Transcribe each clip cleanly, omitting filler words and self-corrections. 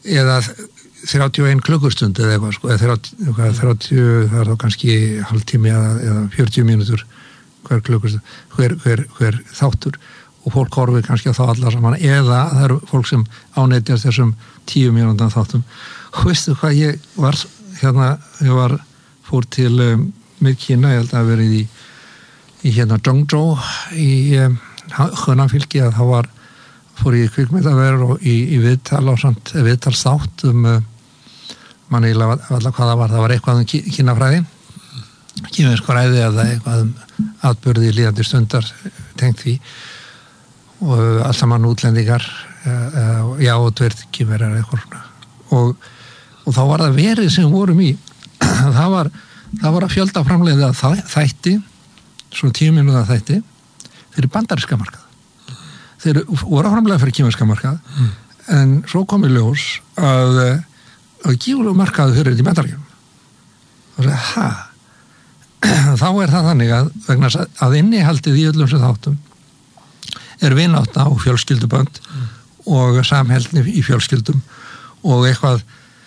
eða 31 klukkustund eða eitthvað sko, eða 30, það þá kannski hálftími eða 40 mínútur hver klukkustund, hver þáttur og fólk horfir kannski á þá alla saman eða það eru fólk sem ánetjast þessum 10 mínútan þáttum og veistu hvað ég var fór til Kína, ég held að verið í Zhengzhou í Hönanfylki að þá fór ég í kvikmyndaverð og í viðtalsþátt mann eiginlega allar hvað það var eitthvað kínafræði kínversk fræði eða eitthvað atburði líðandi stundar tengt því og alls saman útlendingar og tveir kínverjar eitthvað og þá var það verið sem vorum í það var að fjölda framleiða þætti svona 10 mínúta þætti fyrir bandaríska markað þeir voru framleiða fyrir kínverska markað en svo kom í ljós að gífurlegu markaðu fyrir í bandaríkjum og þá það þannig að vegna að innihaldið í öllum sem þáttum vinátta og fjölskyldubönd og samheldni í fjölskyldum og eitthvað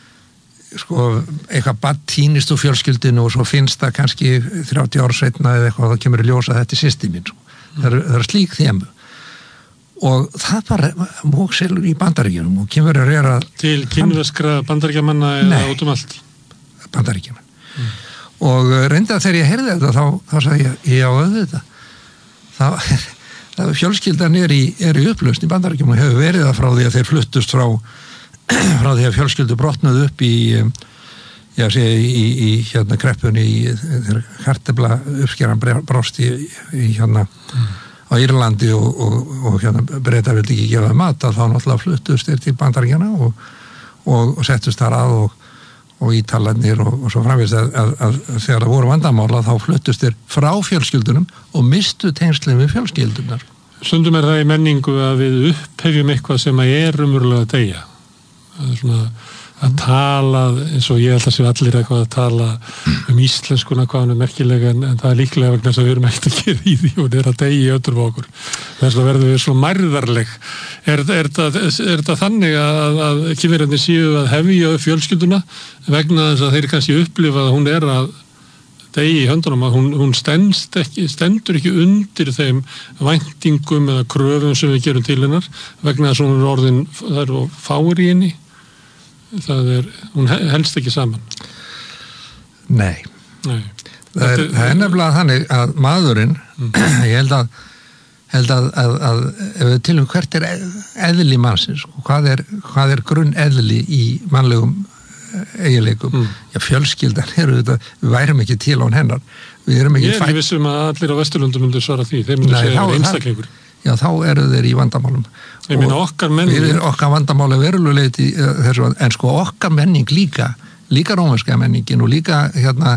barn týnist úr fjölskyldinu og svo finnst það kannski 30 ár seinna eða eitthvað það kemur í ljós að þetta systir mín það er slík þemu og það var mókselur í Bandaríkjunum og kynverjar til kínverskra bandaríkjamanna eða út allt Bandaríkjaman og reyndar þegar ég heyrði þetta þá sagði ég á auðvitað það fjölskyldan er í upplausn í Bandaríkjunum og hefur verið það frá því að þeir fluttust frá því að fjölskyldu brotnuð upp í kreppunni þegar kartefla uppskeran brást í á Írlandi og Breta vildi ekki gefa mat að þá náttúrulega fluttust þeir til Bandaríkjanna og settust þar að og Ítalarnir og svo framvegis að þegar það voru vandamála þá fluttust þeir frá fjölskyldunum og mistu tengslum við fjölskyldunar. Stundum það í menningu að við upphefjum eitthvað sem umurlega að deyja. Að tala, eins og ég held að séu allir eitthvað að tala íslenskuna hvað hann merkilega en það líklega vegna þess að við erum ekkert að gera í því og það að deyja í öllum okkur. Þess að verðum við svo mærðarleg. Er það þannig að kynverjarnir séu að hefja upp fjölskylduna vegna þess að þeir kannski upplifa að hún að deyja í höndunum að hún stendur ekki undir þeim væntingum eða kröfum sem við gerum til hennar vegna þess að hún orðin, það eru fáir í henni. Hún helst ekki saman. Nei. Það er nefnilega þannig að maðurinn, ég held að ef við tilum hvert eðli mannsins og hvað er grunn eðli í mannlegum eiginleikum. Fjölskyldan við værum ekki til án hennar. Ég er ekki vissum að allir á Vesturlundum myndu svara því. Þeir myndu segja einstaklingur. Já, þá eru þeir í vandamálum. Ég meina okkar menning. Okkar vandamáli veruleguleiti þessu, en okkar menning líka rómverska menningin og líka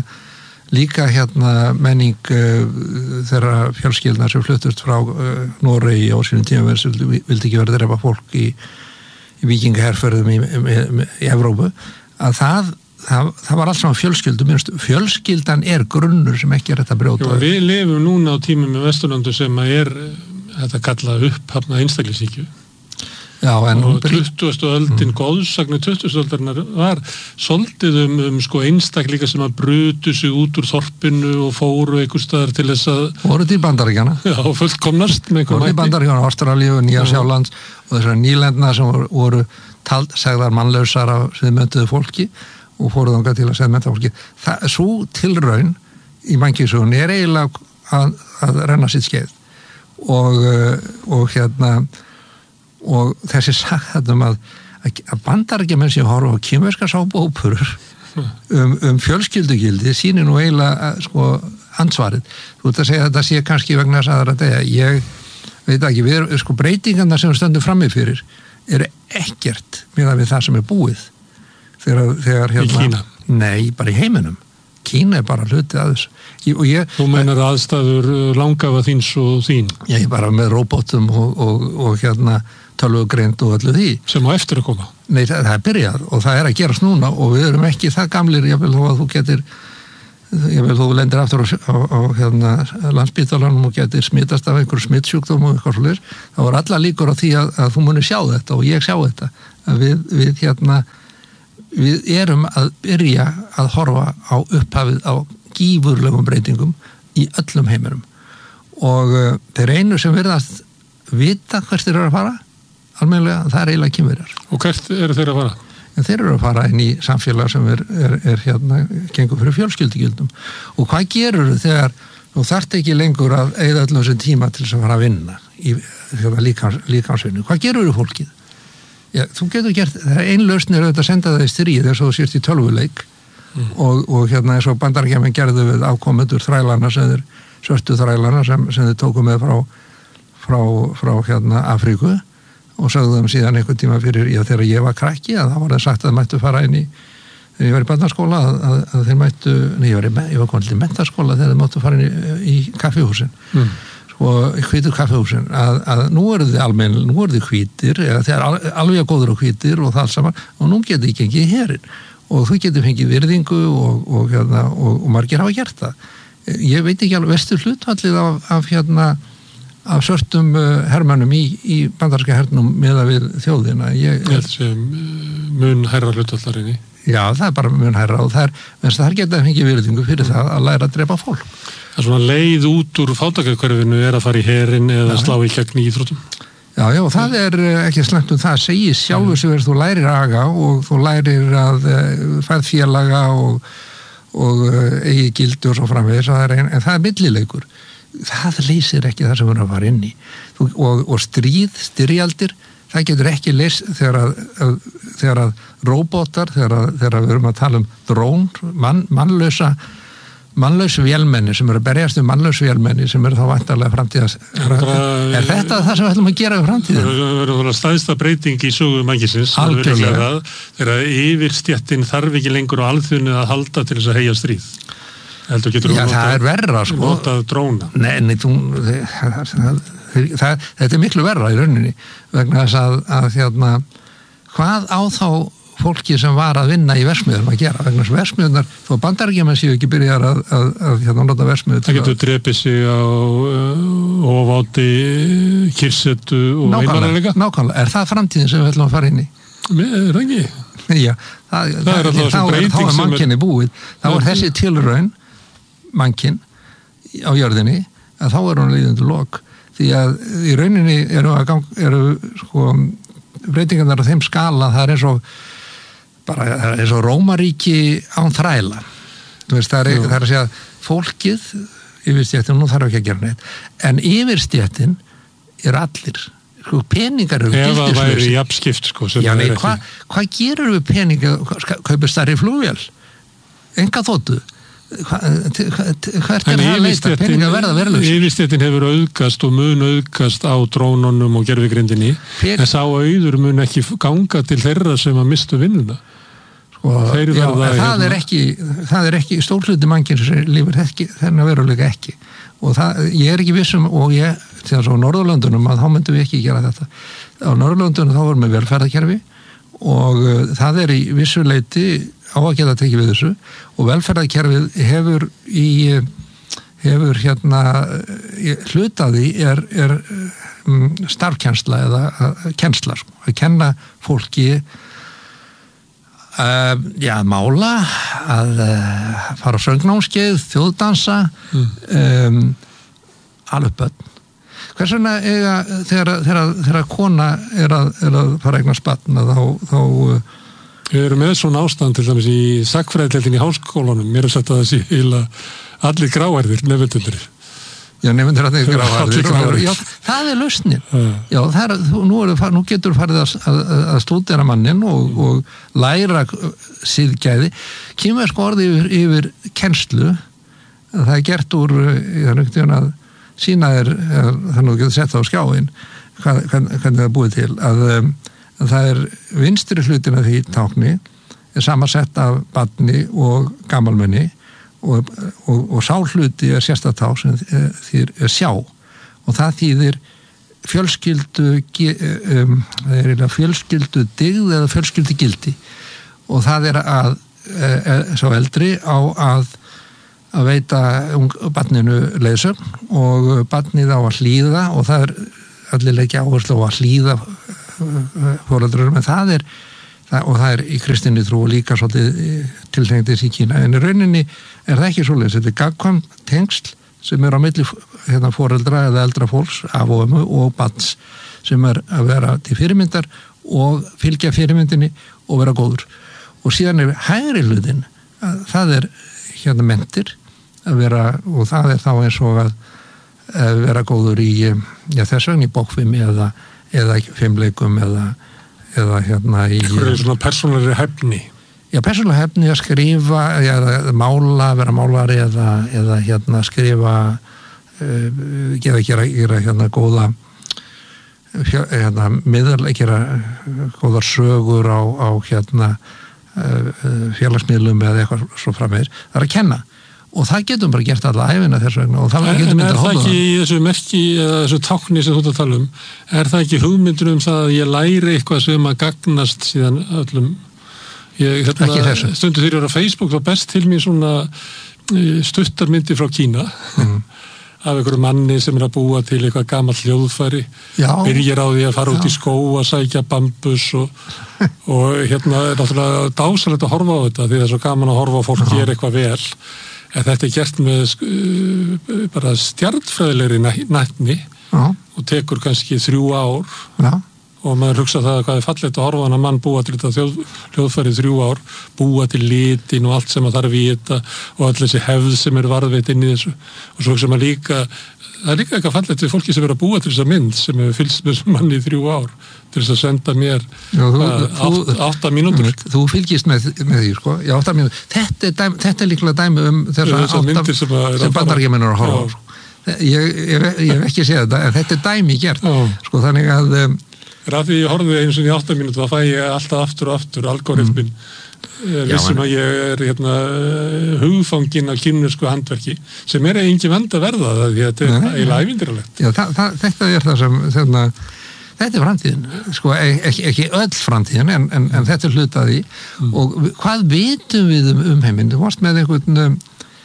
menning þeirra fjölskyldna sem fluttust frá Noregi á sínum tíma vildi ekki vera drepa fólk í víkingaherferðum í Evrópu, að það var alls saman fjölskyldan grunnur sem ekki hægt að brjóta. Við lifum núna á tímum með Vesturlöndu sem þetta kallað upphafna einstaklingshyggju. Já, og 20. öldin góðsagn 20. öldarinnar var svolítið einstaklinga sem að brutu sig út úr þorpinu og fóru einhvers staðar til þess að voru til Bandaríkjanna. Já, fullkomnast með voru til Bandaríkjanna, Ástralíu, Nýja-Sjálands og þessar nýlendna sem voru segðar mannlausar sem möntuðu fólki og fóru þangað til að segja mennta fólki. Sú tilraun í mannkynssögunni eiginlega að renna sitt skeið og þessi sagðum að Bandaríkjamenn sem horfa á kínverska sápuóperur fjölskyldugildi sýnir nú eiginlega ansvarið. Þú ert að segja að þetta sé kannski vegna þess að það ég veit ekki, breytingarna sem við stöndum frammi fyrir eru ekkert miðað við það sem búið þegar í Kína? Nei, bara í heiminum. Kína bara hluti að þessu. Þú meinar aðstæður langafa þíns og þín? Já, ég bara með robotum og tölvugreind og öllu því. Sem á eftir að koma? Nei, það byrjað og það að gerast núna og við erum ekki það gamlir, jafnvel þó að þú getur ég vil þú lendir aftur á hérna Landspítalanum og getur smitast af einhverju smittsjúkdóm og eitthvað svoleiðis, þá er alla líkur á því að þú munir sjá þetta og ég sjá þetta, að við erum að byrja að horfa á upphafið á gífurlegum breytingum í öllum heiminum og þeir einu sem virðast vita hvert þeir eru að fara almennilega, það er eiginlega Kínverjar. Og hvert eru þeir að fara? En þeir eru að fara inn í samfélag sem er hérna, gengur fyrir fjölskyldugildum. Og hvað gerur þegar þú þarft ekki lengur að eyða öllum þessum tíma til þess að fara að vinna í líkamsvinnu? Hvað gerur fólkið? Já, þú getur gert, það er ein lausn er að senda það í stríð þess að þú sést í tölvuleik og hérna eins og Bandaríkjamenn gerðu við afkomendur þrælana svörtu þrælana sem þeir tóku með frá hérna Afríku og sagðum síðan einhvern tíma fyrir, þegar ég var krakki að það var það sagt að það mættu fara inn í þegar ég var í barnaskóla að þeir mættu, ég var komin til menntaskóla þegar þeir mættu fara inn í kaffihúsin og hvítur kaffihúsin að nú eru þið hvítir eða þeir alveg góður og hvítir og það alls saman og nú getur þið gengið í herinn og þú getur fengið virðingu og margir hafa gert það ég veit ekki alveg vestu hlutfallið af svörtum hermannum í bandarska hernum meða við þjóðina. Ég held sem mun hærra hlutvallarinni. Já, það er bara mun hærra og það geta fengið virðingu fyrir það að læra að drepa fólk. Það er svona leið út úr fátækrahverfinu er að fara í herinn eða slá í gegn í íþróttum. Já, það er ekki slæmt það segir sjálfur sem þú lærir aga og þú lærir að færð félaga og eigi gildi og svo framvegis en það er millileikur. Það leysir ekki það sem við erum að fara inn í og styrjaldir það getur ekki leyst þegar að róbótar, þegar við erum að tala drón, mannlaus vélmenni sem eru að berjast mannlaus vélmenni sem eru þá væntanlega framtíðas er þetta það sem við ætlum að gera við framtíðin? Það verður staðista breyting í sögu mannkísins þegar yfirstéttin þarf ekki lengur á alþjóðinu að halda til þess að heyja stríð. Það er verra sko. Notað dróna. Nei, þetta er miklu verra í rauninni vegna þess að hvað á þá fólki sem var að vinna í versmiðum að gera vegna þess versmiðunar, þó Bandaríkjamenn séu ekki byrjar að nota versmiður. Það getur drepið sig á ofaáti, kyrsetu og einmannalega. Nákvæmlega, er það framtíðin sem við ætlum að fara inn í? Er það ekki? Já, þá er mannkynni búið. Þá er þessi tilraun mannkinn á jörðinni að þá er hún leiðandi lok því að í rauninni eru sko breytingarnar á þeim skala það er eins og Rómaríki án þræla þú veist það er að segja fólkið yfirstéttin nú þarf ekki að gera neitt en yfirstéttin er allir sko peningar eru gildislega ef það væri jafnskipt sko hvað gerur við peninga kaupir stærri flugvél enga þóttu hvert er það að leita peninga verða verðlaus yfirstéttin hefur auðgast og mun auðgast á drónunum og gervigrindinni en sá auður mun ekki ganga til þeirra sem að mistu vinnuna það er ekki stórhluti mannkins sem lifir þennan veruleika ekki og ég er ekki vissum og þegar svo á Norðurlöndunum að þá myndum við ekki gera þetta á Norðurlöndunum þá vorum við velferðarkerfi og það er í vissuleiti á að geta tekið við þessu og velferðarkerfið hefur hlutaði er starfkennsla eða kennsla sko, að kenna fólki að mála að fara á söngnámskeið, þjóðdansa alveg börn hvers vegna þegar kona er að fara að eignast barn þá Við erum með svona ástand til dæmis í sagnfræðideildinni í háskólanum. Mér er sagt að það sé heila allir gráhærðir nefndundir. Já, nefndur að þeir gráhærðir. Já, það er lausnin. Já, nú getur farið að stúdera mannin og læra siðgæði. Kínversk orði yfir kennslu. Það er gert úr, að sína þannig að þú getur sett það á skjáin, hvernig það er búið til, að það er vinstri hlutin af því tákni er samansett af barni og gamalmenni og sá hluti er sérstatá sem þýðir sjá og það þýðir fjölskyldu dyggð eða fjölskyldu gildi og það er að sá eldri á að veita barninu leiðsögn og barnið á að hlýða og það allir leggja áherslu á að hlýða foreldrum, en það er í kristinni trú og líka svolítið tiltengdis í Kína, en í rauninni er það ekki svoleiðis, þetta er gagnkvæm tengsl sem er á milli foreldra eða eldra fólks af og ömmu og barns sem er að vera til fyrirmyndar og fylgja fyrirmyndinni og vera góður. Og síðan er hægri hlutin, það er mentir að vera, og það er þá eins og að vera góður í þess vegna í bókfimi eða fimmleikum eða í svona persónulegri hæfni. Já, persónulega hæfni að skrifa eða mála, vera málari eða skrifa gera góða gera góðar sögur á félagsmiðlum eða eitthvað svo framvegis. Það er að kenna og það getum bara gert alla æfina þess vegna og það getum myndið að hóla það. En er það ekki í þessu merki eða þessu tákni sem þú ert að tala er það ekki hugmyndur það að ég læri eitthvað sem að gagnast síðan öllum? Stundu þegar ég var á Facebook þá best til mér svona stuttarmyndi frá Kína af einhverju manni sem er að búa til eitthvað gamalt hljóðfæri, byrjar á því að fara út í skó að sækja bambus og er náttúrulega dásalegt að horfa á þetta því það er svo gaman að horfa á fólk gera eitthvað vel, en þetta er gert með bara stjarnfræðilegri nætni og tekur kannski 3 ár og maður hugsa það að hvað er fallegt að horfa hann að mann búa til þetta hljóðfærið 3 ár, búa til litin og allt sem að þarf í þetta og allir þessi hefð sem er varðveit inn í þessu og svo sem að líka, það er líka eitthvað fallegt við fólki sem er að búa til þessa mynd sem hefur fylgst með þessum manni í 3 ár til þess að senda mér 8 mínútur. Þú fylgist með því, sko, í 8 mínútur. Þetta er líklega dæmi þessar myndir sem Bandaríkjamenn eru að horfa á. Ég hef ekki séð þetta, en þetta er dæmi gert, sko, þannig að Því ég horfði eins og í 8 mínútu þá fæ ég alltaf aftur algoritmin vissum að ég er hugfanginn af kínversku handverki sem er engin vand að verða það því að þetta er eiginlega ævintýralegt. Já, þetta er það sem þetta er framtíðin, sko, ekki öll framtíðin en þetta er hluti af því og hvað vitum við heiminn? Þú varst með einhvern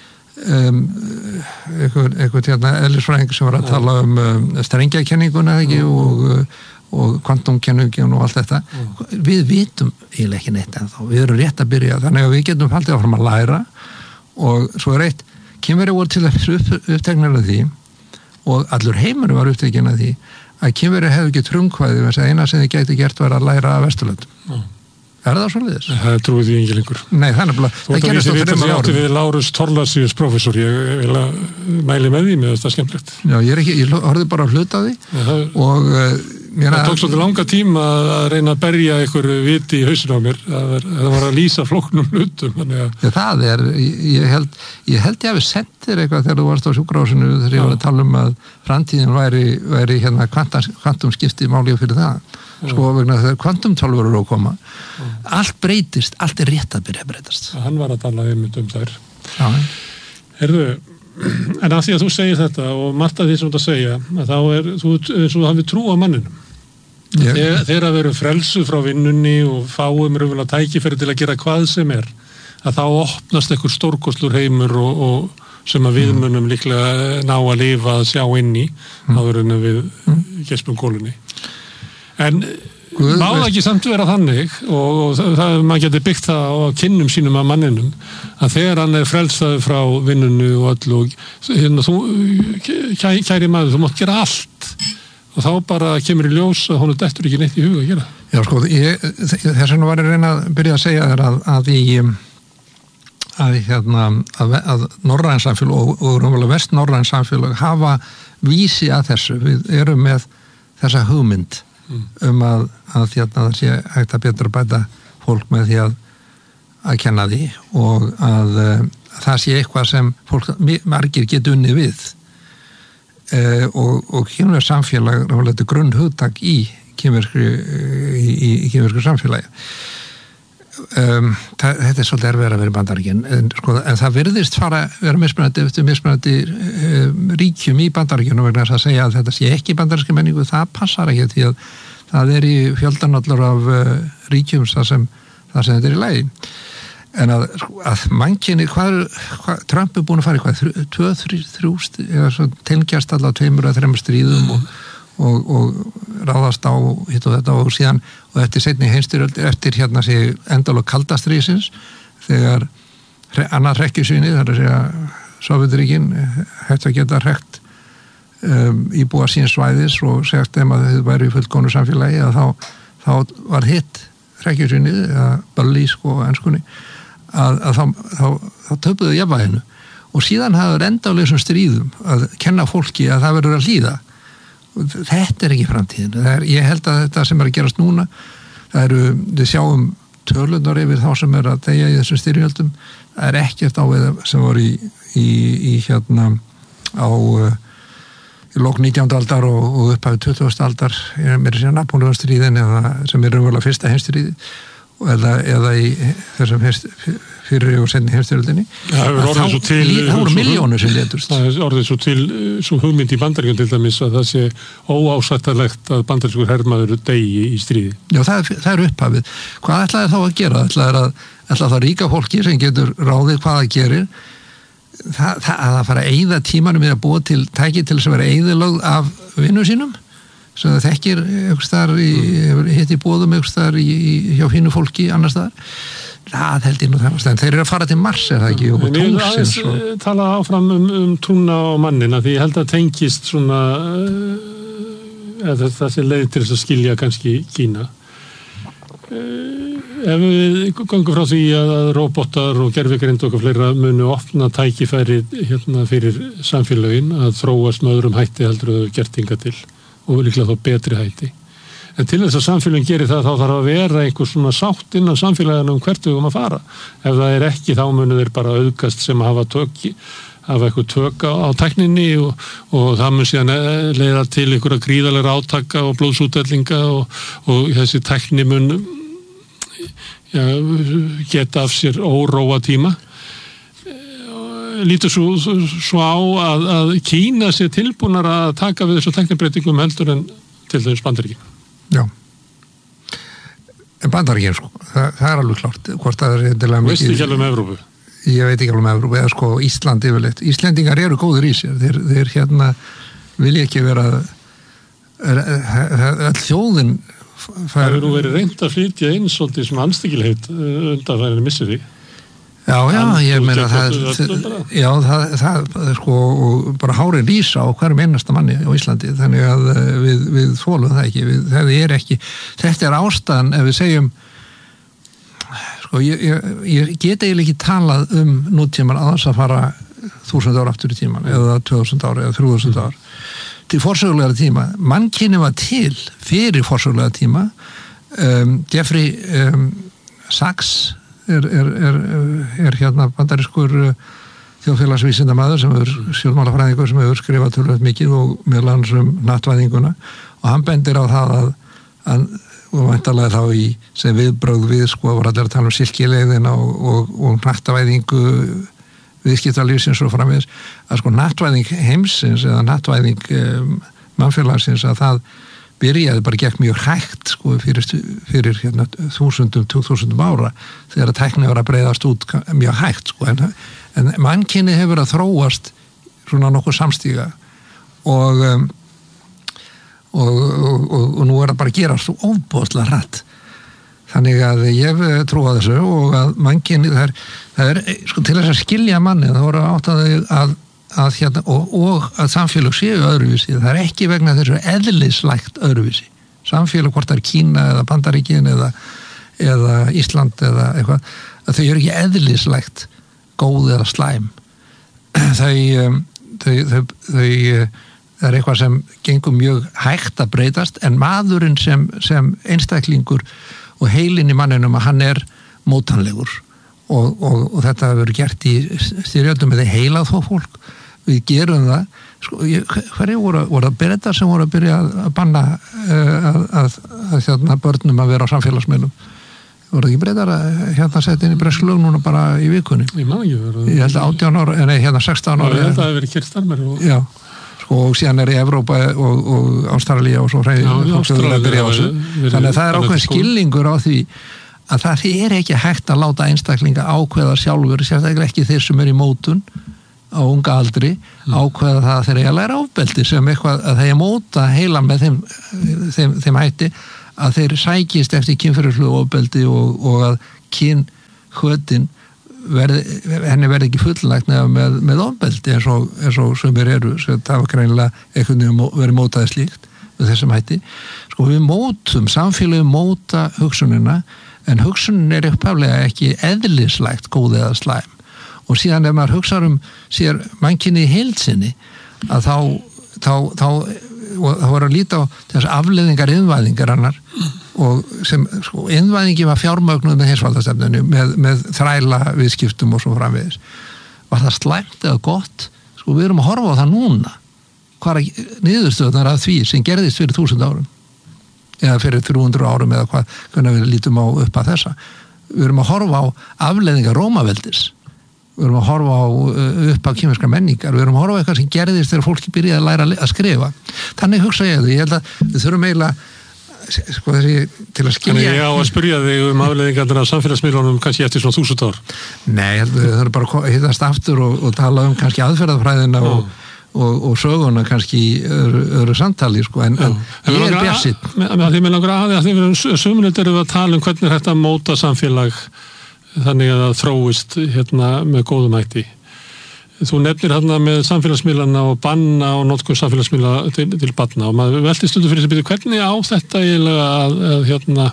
eðlisfræðing sem var að tala strengjakenninguna ekki og kvantumkenningin og allt þetta við vitum eiginlega ekki neitt ennþá, við erum rétt að byrja þannig að við getum haldið áfram að læra og svo er eitt, Kínverjar voru til þess uppteknir af því og allur heimurinn var upptekinn af því að Kínverjar hefðu ekki frumkvæði þess að eina sem þið gæti gert var að læra af Vesturlöndum. Er það svoleiðis? Það trúið því ekki lengur. Nei, það gerist á 3 árum. Þú við Lárus Thorlacius prófessor, ég vil að mæli með því með þetta skemmtilegt. Já, ég horfði bara að hluta á því og það tók svolítið langa tíma að reyna að berja einhver viti í hausinu á mér það var að lýsa flóknum hlutum Já, það er, ég held ég hafi sent þér eitthvað þegar þú varst á sjúkrahúsinu þegar ég var að tala um að framtíðin væri kvantumskipti málið fyrir það sko vegna þegar kvantumtölvur eru að koma allt breytist, allt er rétt að byrja að breytast Hann var að tala þær Heyrðu en af því að þú segir þetta og margt af því sem þú segja að þá þú hafið trú á manninum þegar að veru frelsuð frá vinnunni og fáum raunverulega tækifæri til að gera hvað sem er að þá opnast einhver stórkostlur heimur og sem að við munum líklega ná að lifa að sjá inn í áður en við gespum kólunni en má það ekki samt vera þannig og maður getur byggt það á kynnum sínum af manninum að þegar hann er frelsaður frá vinnunni og öll og þú, kæri maður, þú mátt gera allt og þá bara kemur í ljós að hún dettur ekki neitt í huga að gera. Já, sko, þess vegna var ég reyna að byrja að segja þér að norræn samfélag og vestnorræn samfélag hafa vísi að þessu. Við erum með þessa hugmynd að það sé hægt að betra bæta fólk með því að kenna því og að það sé eitthvað sem fólk margir geta unnið við og kínversk samfélag þetta er grunnhugtak í kínversku samfélagi þetta er svolítið erfiðara að vera í Bandaríkjunum en það virðist vera mismunandi eftir mismunandi ríkjum í Bandaríkjunum vegna þess að segja að þetta sé ekki bandaríska menningu, það passar ekki því að það er í fjöldanallur af ríkjum þar sem þetta er í lagi en að mannkyni, Trump búin að fara í 2-3 tengjast allavega 2-3 stríðum og ráðast á hitt og þetta og síðan og eftir seinni heimsstyrjöld eftir sig endalok kaldastríðsins þegar annar hrekkjusvíni þar að segja Sovétríkin hægt að geta hrekt íbúa síns svæðis og segast þeim að þau væri í fullkomnu samfélagi að þá var hitt hrekkjusvíni eða bully á enskunni að þá töpuðu jafnvæginu og síðan hafður endalausum stríðum að kenna fólki að það verður að hlýða. Þetta ekki framtíðin. Ég held að þetta sem að gerast núna, við sjáum tölunar yfir þá sem að deyja í þessum styrjöldum, það ekkert á sem voru í lok 19. aldar og upphafið 20. aldar, mér sér Napóleonstríðin sem raunverulega fyrsta heimsstríði eða í þessum fyrir og seinni heimsstyrjöldinni. Það voru milljónir sem létust. Það er orðið svo til svo hugmynd í Bandaríkjunum til dæmis að það sé óásættanlegt að bandarískur hermaður deyi í stríði. Já, það er upphafið. Hvað ætlaði þá að gera? Ætlaði það ríka fólki sem getur ráðið hvað það gerir að fara að eyða tímanum við að búa til tæki til þess að vera eyðilögð af vinnu sínum sem það þekkir hitt í bóðum hjá fínu fólki annars staðar. Það held ég nú það. Þeir eru að fara til Mars er það ekki? Ég vil aðeins tala áfram trúna á mannina því ég held að tengist svona þessi leið til þess að skilja kannski Kína. Ef við gangum frá því að robotar og gervigreind og fleira munu opna tækifæri fyrir samfélögin að þróast með öðrum hætti heldur þau gert hingað til og líklega þá betri hætti. En til þess að samfélagin gerir það þá þarf að vera einhver svona sátt innan samfélaginu hvert við að fara. Ef það er ekki þá munu þeir bara auðgast sem hafa eitthvað tök á tækninni og það mun síðan leiða til einhverja gríðarlega átaka og blóðsútdellinga og þessi tækni mun geta af sér óróa tíma. Lítur svo á að Kína sé tilbúnar að taka við þessu tæknibreytingum heldur en til þess Bandaríkin. Já. En Bandaríkin, það er alveg klárt. Hvort það er eitthvað mikið... Veistu ekki alveg Evrópu? Ég veit ekki alveg Evrópu, eða Ísland yfirleitt. Íslendingar eru góðir í sér. Þeir vilja ekki vera... Þjóðin... Það hefur nú verið reynt að flytja inn svolítið sem anstíkilheit undanfærinni missir því. Já, ég meina það og bara hárið rísa á hverjum einasta manni á Íslandi, þannig að við þolum það ekki, þetta er ástæðan ef við segjum ég get eiginlega ekki talað nútíman að þess að fara 1000 ára aftur í tíman, eða 2000 ára eða 3000 ára til forsögulega tíma. Mannkyni var til fyrir forsögulega tíma. Jeffrey Sachs er bandarískur þjóðfélagsvísindamaður sem sjálfmálafræðingur sem hefur skrifað töluvert mikið og meðal annars nattvæðinguna og hann bendir á það að og væntanlega þá í sem viðbrögð við var allir að tala silkileiðina og nattvæðingu viðskiptalífsins og framvegis að nattvæðing heimsins eða nattvæðing mannfélagsins að það byrjaði bara gekk mjög hægt fyrir 1000-2000 ára þegar að tækni var að breiðast út mjög hægt en mannkyni hefur að þróast svona nokkuð samstíga og nú er það bara að gera svo ofboðslega hratt. Þannig að ég trú á þessu og að mannkyni það er til þess að skilja manni það voru átt og að samfélag séu öðruvísi. Það er ekki vegna þessu eðlislægt öðruvísi. Samfélag hvort það er Kína eða Bandaríkin eða Ísland eða eitthvað að þau eru ekki eðlislægt góð eða slæm. Þau er eitthvað sem gengur mjög hægt að breytast en maðurinn sem einstaklingur og heilinn í manninum að hann er mótanlegur og þetta hefur gert í styrjöldum með heilað þó fólk. Við gerum það. Hverju voru það Bretar sem voru að byrja að banna að börnum að vera á samfélagsmiðlum? Voru það ekki Bretar að setja inn í bresklög núna bara í vikunni? Ég má ekki vera. Ég held að 18 ára, nei 16 ára. Ég held að það hefur verið kert starmar. Já. Og síðan er í Evrópa og Ástralía og svo þannig að það er ákveðin skilningur á því að það ekki hægt að láta einstaklinga ákveða sjálfur, sérstaklega ekki þeir sem í mótun á unga aldri, ákveða það þeir að læra ofbeldi sem eitthvað að þeir móta heila með þeim hætti að þeir sækist eftir kynferðislegu ofbeldi og að kynhvötin henni verði ekki fullnægt með ofbeldi eins og sumir eru, það var greinilega einhvern veginn verið mótaði slíkt með þessum hætti. Sko við mótum, samfélagum móta hugsunina, en hugsunin upphaflega ekki eðlislægt góð eða slæm. Og síðan ef maður hugsar sér mannkynið í heild sinni, að þá var að líta á þess afleiðingar iðnvæðingar hennar og sem, sko, iðnvæðingi var fjármögnuð með heimsvaldastefnunni með þræla viðskiptum og svo framvegis. Var það slæmt eða gott? Sko við erum að horfa á það núna. Hvað er niðurstöðnar af því sem gerðist fyrir 1000 árum? Eða fyrir 300 árum eða hvernig við lítum á upp að þessa. Við erum að horfa á afleiðingar Rómaveldis. Við erum að horfa á upp á kínverskar menningar, við erum að horfa á eitthvað sem gerðist þegar fólki byrjaði að læra að skrifa. Þannig hugsa ég það, ég held að við þurfum eiginlega, sko þessi, til að skilja... Þannig ég á að spyrja þig afleiðingarnar af samfélagsmiðlunum kannski eftir svona 1000 ár. Nei, við þurfum bara að hittast aftur og tala kannski aðferðafræðina og söguna kannski öðru samtali, sko, en ég bjartsýnn. Því mér langar að því við sömulegt erum við að tala hvernig þetta móta samfélag þannig að það þróist með góðum hætti. Þú nefnir með samfélagsmiðlana og banna og notkun samfélagsmiðla til barna og maður velti stundum fyrir þessi hvernig á þetta eiginlega að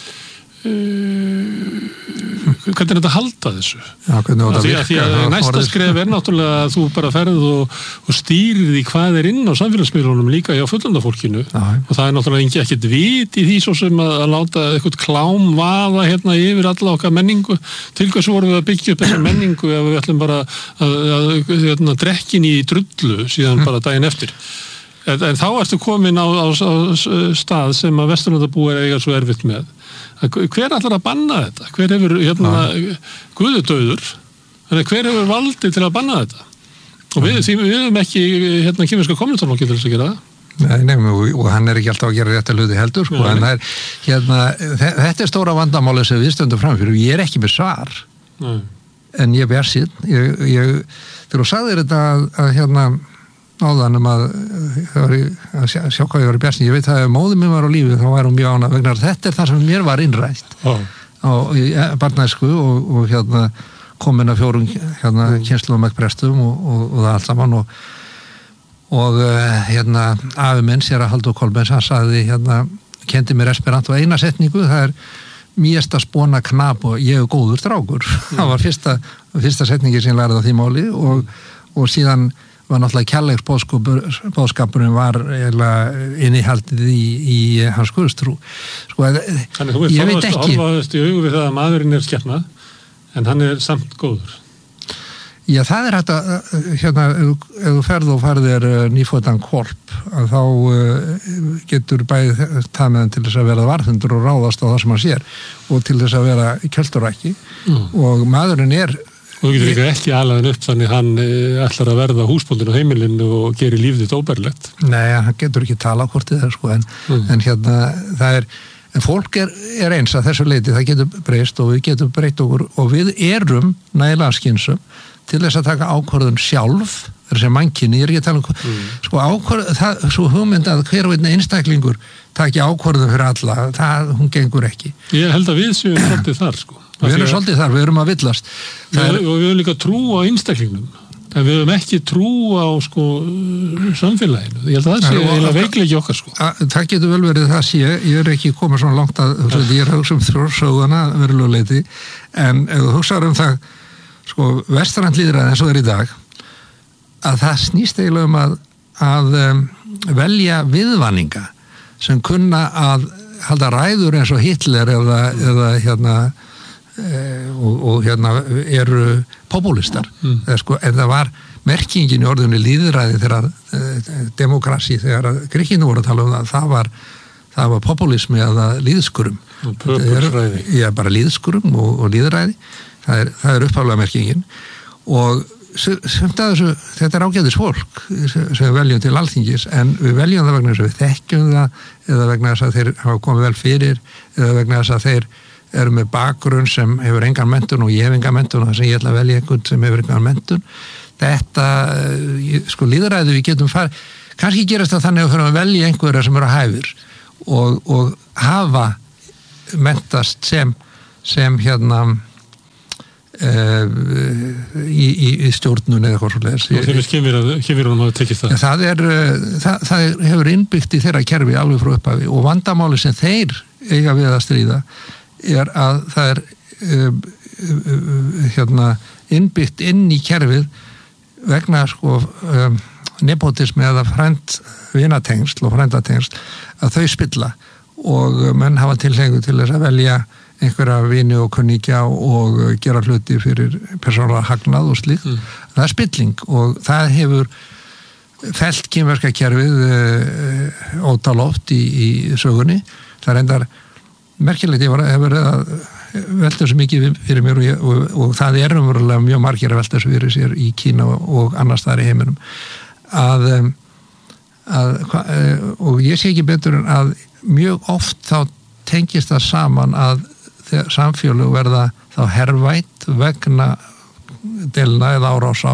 hvernig er þetta að halda þessu? Já, því að næsta skref náttúrulega að þú bara ferð og stýrir því hvað er inn á samfélagsmiðlunum líka hjá fullorðna og það er náttúrulega ekkert vit í því svo sem að láta eitthvað klám vaða yfir alla okkar menningu. Til hvers vorum við að byggja upp þessa menningu ef við ætlum bara að drekkin í drullu síðan bara daginn eftir. En þá ertu komin á stað sem að Vesturlandabúar eiga svo erfitt með. Hver ætlar að banna þetta? Hver hefur guðudauður? Hver hefur valdið til að banna þetta? Og við höfum ekki kínverska kommunistarflokki til þess að gera það. Nei, og hann er ekki alltaf að gera rétt að hluti heldur, sko, en það er þetta er stóra vandamáli sem við stöndum fram fyrir og ég er ekki með svar. En ég bjartsýnn. Þegar þú sagðir þetta að áðan að sjá hvað ég var í bjartsýnn, ég veit að ef móðir mér var á lífi þá var hún mjög ánægð vegna þetta er það sem mér var innrætt í barnæsku og komin að 4 kynslum með prestum og það allt saman og afi minn sér að Halldór Kolbens hann sagði kendi mér esperanto eina setningu, það er mesta spona knap og ég er góður strákur. Það var fyrsta setningi sem ég lærði á því máli og síðan var náttúrulega kærleiksboðskapurinn var innihaldið í hans guðstrú. Sko, þannig þú horfaðist í augu við það að maðurinn er skepna, en hann er samt góður. Já, það er hægt að, ef þú ferð og farðir nýfótan hvolp, þá getur bæði það með hann til þess að vera varðhundur og ráðast á það sem hann sér, og til þess að vera kjölturækki, og maðurinn er og þú getur ekki alaðin upp þannig hann ætlar að verða húsbóndin á heimilinu og gerir líf þitt óbærilegt. Nei, hann getur ekki tala hvort þið er, sko, en það er, en fólk er eins að þessu leiti, það getur breyst og við getum breytt okkur og við erum nægilega skynsum til þess að taka ákvörðun sjálf, þessi mannkynni, ég er ekki að tala sko ákvörðun, það svo hugmynd að hver og einn einstaklingur taki ákvörðun fyrir alla, hún gengur ekki. Ég held að við séum svolítið þar, sko. Við erum svolítið þar, við erum að villast. Og við höfum líka trú á einstaklingnum, en við höfum ekki trú á samfélaginu. Ég held að það sé eiginlega veikleiki okkar, sko. Það getur vel verið það sé, ég er ekki komið svona langt að ég er að hugsa þjóðsöguna verulega leiti, en ef þú hugsaður það, sko, vestrænt lýðræði eins og er í dag, að það snýst eiginlega að velja viðvanninga sem kunna að halda ræður eins og Hitler eða og eru populistar sko, en það var merkingin í orðunni lýðræði þegar demokrasi, þegar Grikkinu voru að tala það var populismi eða lýðskurum bara lýðskurum og lýðræði það er upphaflega merkingin og þetta er ágætis fólk sem við veljum til Alþingis en við veljum það vegna þess að við þekkjum það eða vegna þess að þeir hafa komið vel fyrir eða vegna þess að þeir eru með bakgrunn sem hefur engan menntun og ég hef engan menntun og þess að ég ætla að velja einhvern sem hefur engan menntun. Þetta, sko, lýðræði við getum kannski gerast það þannig að við þurfum að velja einhverja sem eru hæfir og hafa menntast sem hérna í stjórnun eða eitthvað svoleiðis. Og þeim kemurunum hafa tekið það? Það hefur innbyggt í þeirra kerfi alveg frá upphafi og vandamáli sem þeir eiga við að stríða að það innbyggt inn í kerfið vegna sko nepotismi eða vinatengsl og frændatengsl að þau spilla og menn hafa tilhengu til þess að velja einhverja vini og kunningja og gera hluti fyrir persónulega hagnað og slíkt. Það er spilling og það hefur fellt kínverska kerfið ótal oft í sögunni. Það er endar merkilegt, ég hefur velta svo mikið fyrir mér og það er umverulega mjög margir að velta svo fyrir sér í Kína og annars staðar í heiminum og ég sé ekki betur en að mjög oft þá tengist það saman að samfélög verða þá hervætt vegna delna eða árása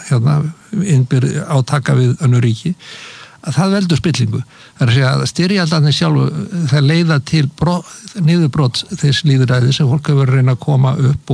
átaka við önnur ríki að það veldur spillingu. Það er að segja að styrjaldarnir sjálfu það leiða til niðurbrot þess lýðræði sem fólk hefur reyna að koma upp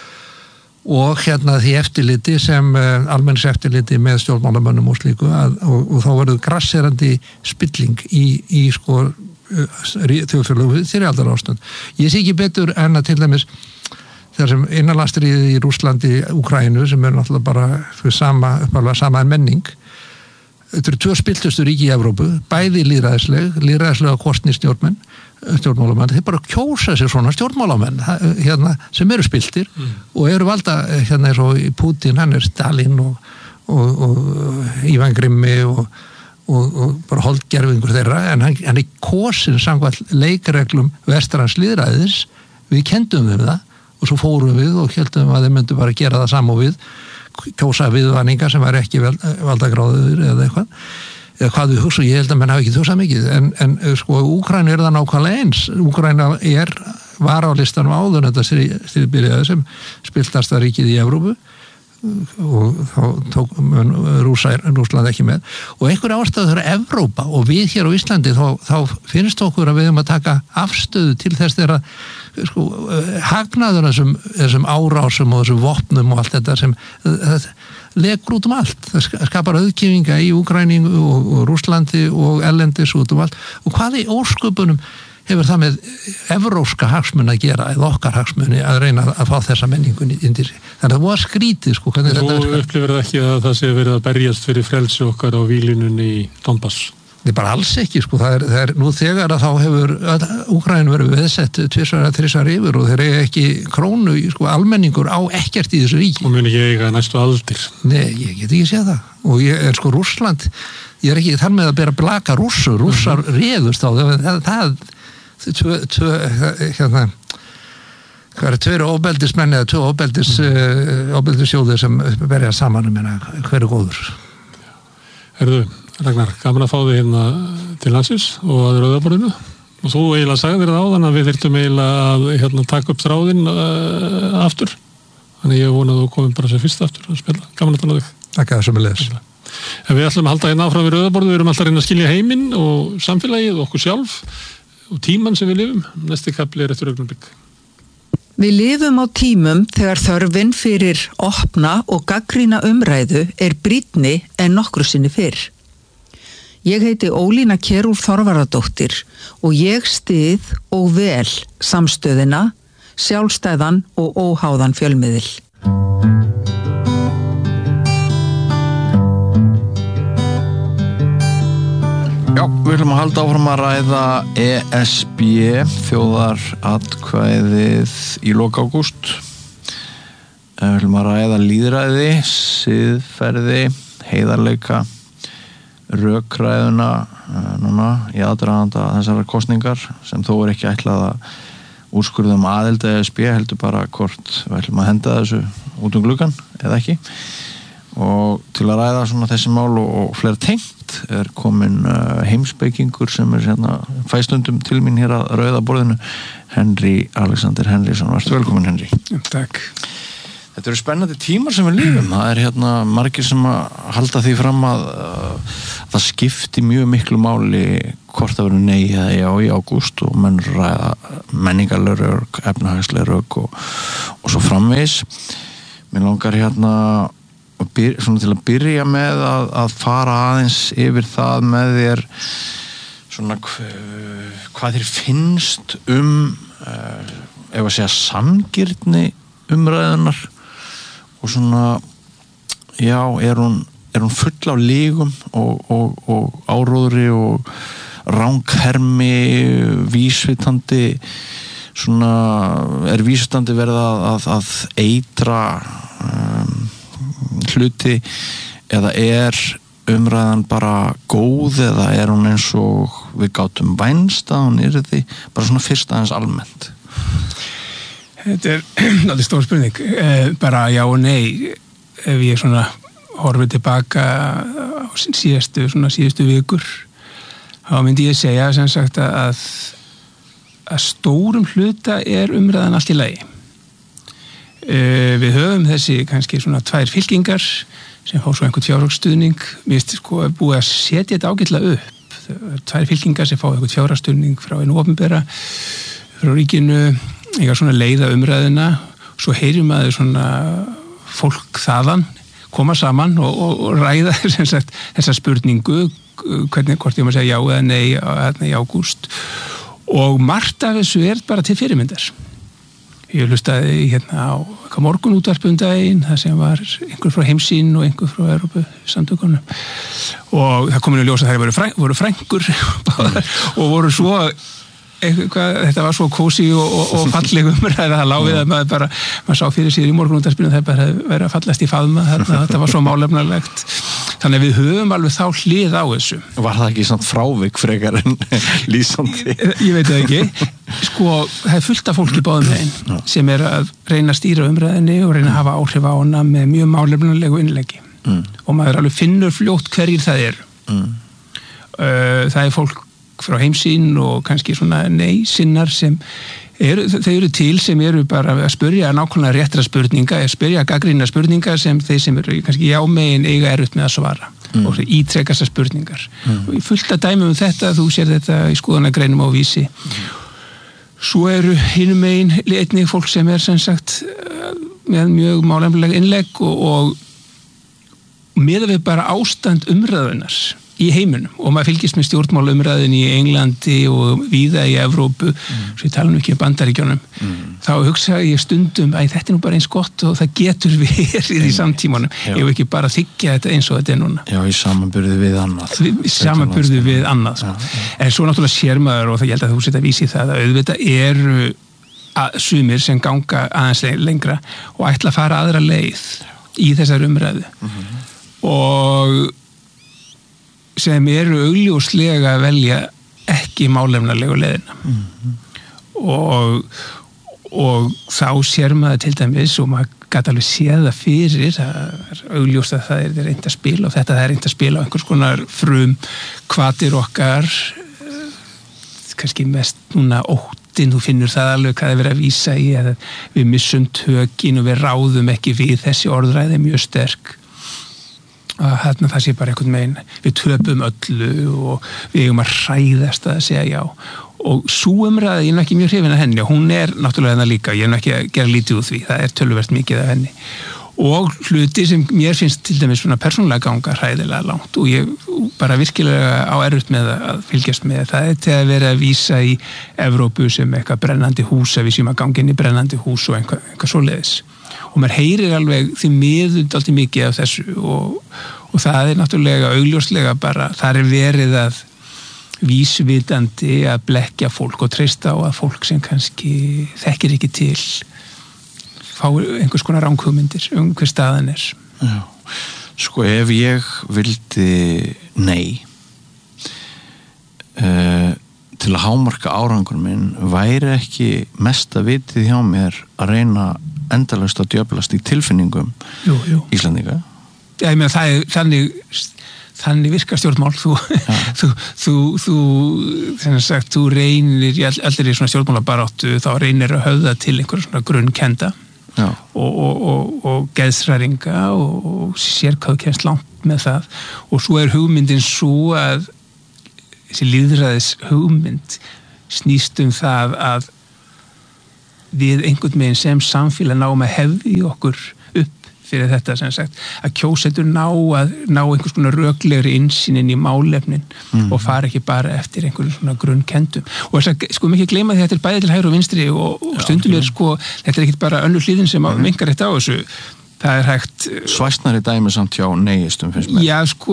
og því eftirliti sem almenns eftirliti með stjórnmálamönnum og slíku og þá verður grasserandi spilling í sko þjóðfélögu styrjaldar ástand. Ég sé ekki betur en að til dæmis þar sem innanlandsstríðið í Rússlandi, Úkraínu sem er náttúrulega bara uppalega sama menning. Þetta eru 2 spiltustu ríki í Evrópu, bæði lýðræðislega kostni stjórnmálamenn, þeir bara kjósa sér svona stjórnmálamenn sem eru spiltir og eru valda eins og Putin, hann er Stalin og Ivan Grimmi og bara holdgerfingur þeirra, en hann er kosin samkvæmt leikreglum vestrans lýðræðis, við kendum við það og svo fórum við og heldum að þeir myndu bara gera það saman við kjósa viðvaningar sem var ekki valdagráður eða eitthvað hvað við hugsa, ég held að menn hafa ekki hugsað mikið en sko Úkraína er það nákvæmlega eins. Úkraína var á listanum áður þetta stríðbyrjaði sem spiltasta ríkið í Evrópu og þá tók Rússland ekki með og einhverja ástæðu þeirra Evrópa og við hér á Íslandi þá finnst okkur að við höfum að taka afstöðu til þess þeirra sko, hagnaður þessum árásum og þessum vopnum og allt þetta sem legur út allt. Það skapar auðkýfinga í Úkraínu og Rússlandi og erlendis út allt og hvað í ósköpunum hefur það með evrópska hagsmuni að gera eða okkar hagsmuni að reyna að fá þessa menningun indir sig. Þannig að það var skrítið sko. Þú upplifir ekki að það sé verið að berjast fyrir frelsi okkar á vílinunni í Donbass? Það er bara alls ekki sko. Það er nú þegar að þá hefur Úkraínu verið viðsett 2-3 yfir og þeir eiga ekki krónu sko, almenningur á ekkert í þessu ríki. Og muni ekki eiga næstu aldir? Nei, ég get ekki séð það. Og ég er sko Rússland, ég er ekki þar með að bera blaka Rússar réðust á það hvað er 2 óbeldismenn eða 2 óbeldissjóðir sem berja saman hver er góður. Herðu, Ragnar, gaman að fá þig hérna til landsins og að Rauðaborðinu og þú eiginlega sagðir það áðan að við þyrftum eiginlega að taka upp þráðinn aftur, þannig ég vona að þú komum bara sem fyrst aftur að spila. Gaman að tala þig. Takk að það sem er leðis. En við ætlum að halda hérna áfram við Rauðaborðu, við erum alltaf að reyna að skilja heiminn og samfélagið og okkur sjálf og tíman sem við lifum. Næsti kapli er eftir augnablik. Við lifum á tímum þegar þörfin fyrir opna og gagnrýna umræðu er brýnni en nokkru sinni fyrr. Ég heiti Ólína Kjerúl Þorvarðardóttir og ég styð og vel samstöðina, sjálfstæðan og óháðan fjölmiðil. Já, við ætlum að halda áfram að ræða ESB, þjóðaratkvæðið í lok ágúst. Við ætlum að ræða lýðræði, siðferði, heiðarleika, rökræðuna núna í aðdraganda þessara kosningar sem þó er ekki ætlað að úrskurða aðild að ESB, heldur bara hvort við ætlum að henda þessu út gluggann eða ekki. og til að ræða svona þessi mál og fleira tengt komin heimspekingur sem hérna fæstundum til mín hér að rauða borðinu, Henry Alexander Henriksson. Vertu velkomin, Henry. Takk. Þetta eru spennandi tímar sem við lifum. Það hérna margir sem að halda því fram að það skipti mjög miklu máli hvort það verður nei eða já í ágúst og menn ræða menningarleg rök, efnahagsleg rök og svo framvegis. Mér langar hérna svona til að byrja með að fara aðeins yfir það með þér svona hvað þér finnst ef að segja sanngirni umræðunar og svona já, er hún full af lygum og áróðri og ranghermi, vísvitandi svona vísvitandi verða að eitra hluti eða umræðan bara góð eða hún eins og við gátum vænst að hún yrði bara svona fyrst aðeins almennt? Þetta náttúrulega stór spurning, bara já og nei. Ef ég svona horfið tilbaka á síðustu vikur, þá myndi ég segja sem sagt að stórum hluta umræðan allt í lagi. Við höfum þessi kannski svona 2 fylkingar sem fá svo einhvern fjárhagsstuðning. Mér finnst búið að setja þetta ágætlega upp. 2 fylkingar sem fá einhvern fjárhagsstuðning frá hinu opinbera, frá ríkinu, eiga svona leiða umræðina, svo heyrir maður svona fólk þaðan koma saman og ræða sem sagt þessa spurningu hvort ég má segja já eða nei í ágúst, og margt af þessu bara til fyrirmyndar. Ég hlustaði hérna á morgunútvarp daginn, það sem var einhver frá Heimsýn og einhver frá Evrópu samtökunum, og það kom inn í ljós að þær voru frængur og voru svo þetta var svo kósi og falleg umræða, það lá við að maður sá fyrir sér í morgunútvarpinu það bara verið að fallast í faðma, þetta var svo málefnarlegt. Þannig að við höfum alveg þá hlið á þessu. Var það ekki samt frávik frekar en lýsandi? Ég veit það ekki. Það fullt af fólki báðum megin sem að reyna að stýra umræðinni og reyna að hafa áhrif á hana með mjög málefnarlegu innleggi. Og maður alveg finnur fljótt hverjir það Það fólk frá Heimsýn og kannski svona nei-sinnar sem þau eru til sem bara að spyrja nákvæmlega réttra spurninga, spyrja gagnrýna spurninga sem þeir sem eru kannski jámegin eiga erfitt með að svara og ítrekka þessar spurningar. Og ég fullt að dæmi þetta, þú sér þetta í skoðanagreinum á Vísi. Svo eru hinum megin einnig fólk sem sem sagt með mjög málefnaleg innlegg og miðað við bara ástand umræðunar í heiminum, og maður fylgist með stjórnmálumræðin í Englandi og víða í Evrópu, svo ég tala nú ekki um Bandaríkjunum, þá hugsa ég stundum að þetta nú bara eins gott og það getur verið í samtímanum, ef ekki bara þiggja þetta eins og þetta núna. Já, í samanburði við annað. Samanburði við annað, sko. En svo náttúrulega sér maður, og það ég held að þú setja að vísi það, að auðvitað sumir sem ganga aðeins lengra og ætla að fara aðra leið í þessar umræðu. Og sem augljóslega að velja ekki málefnarlegu leiðina. Og þá sér maður til dæmis, og maður gat alveg séð það fyrir, það augljóst að það reynt að spila, og þetta reynt að spila á einhvers konar hvatir okkar, kannski mest núna óttinn, þú finnur það alveg hvað verið að vísa í, að við missum tökin og við ráðum ekki við, þessi orðræði mjög sterk. Að það sé bara einhvern megin, við töpum öllu og við eigum að hræðast að segja já, og sú umræða, ég ekki mjög hrifin af henni, og hún náttúrulega hennar líka, ég ekki að gera lítið úr því, það töluvert mikið af henni, og hluti sem mér finnst til dæmis svona persónulega ganga hræðilega langt og ég bara virkilega á erfitt með að fylgjast með, það til að vera að vísa í Evrópu sem eitthvað brennandi hús, að við séum að ganga inn í brennandi hús og eitthvað svoleiðis. Og maður heyrir alveg því miður dálítið mikið af þessu og það náttúrulega augljóslega bara, það verið að vísvitandi að blekkja fólk og treysta á að fólk sem kannski þekkir ekki til fá einhvers konar ranghugmyndir hver staðan Já, sko ef ég vildi nei til að hámarka árangur minn væri ekki mesta vitið hjá mér að reyna endalaust að djöflast í tilfinningum Íslendinga Já, ég meina þannig virkar stjórnmál þú reynir allir í svona stjórnmálabaráttu þá reynir að höfða til einhverja svona grunnkenda og geðsræringa og sér hvað kemst langt með það og svo hugmyndin svo að þessi lýðræðis hugmynd snýst það að við einhvern veginn sem samfélag náum að hefði okkur upp fyrir þetta sem sagt að kjósendur ná einhvers konar röklegri innsýnin í málefnin og fara ekki bara eftir einhverjum svona grunnkendum og þess að sko mikið gleyma því að þetta bæði til hægri og vinstri og stundum sko þetta ekki bara önnur hliðin sem vingar þetta á þessu það hægt svæsnari dæmi samt hjá neyistum finnst mér já sko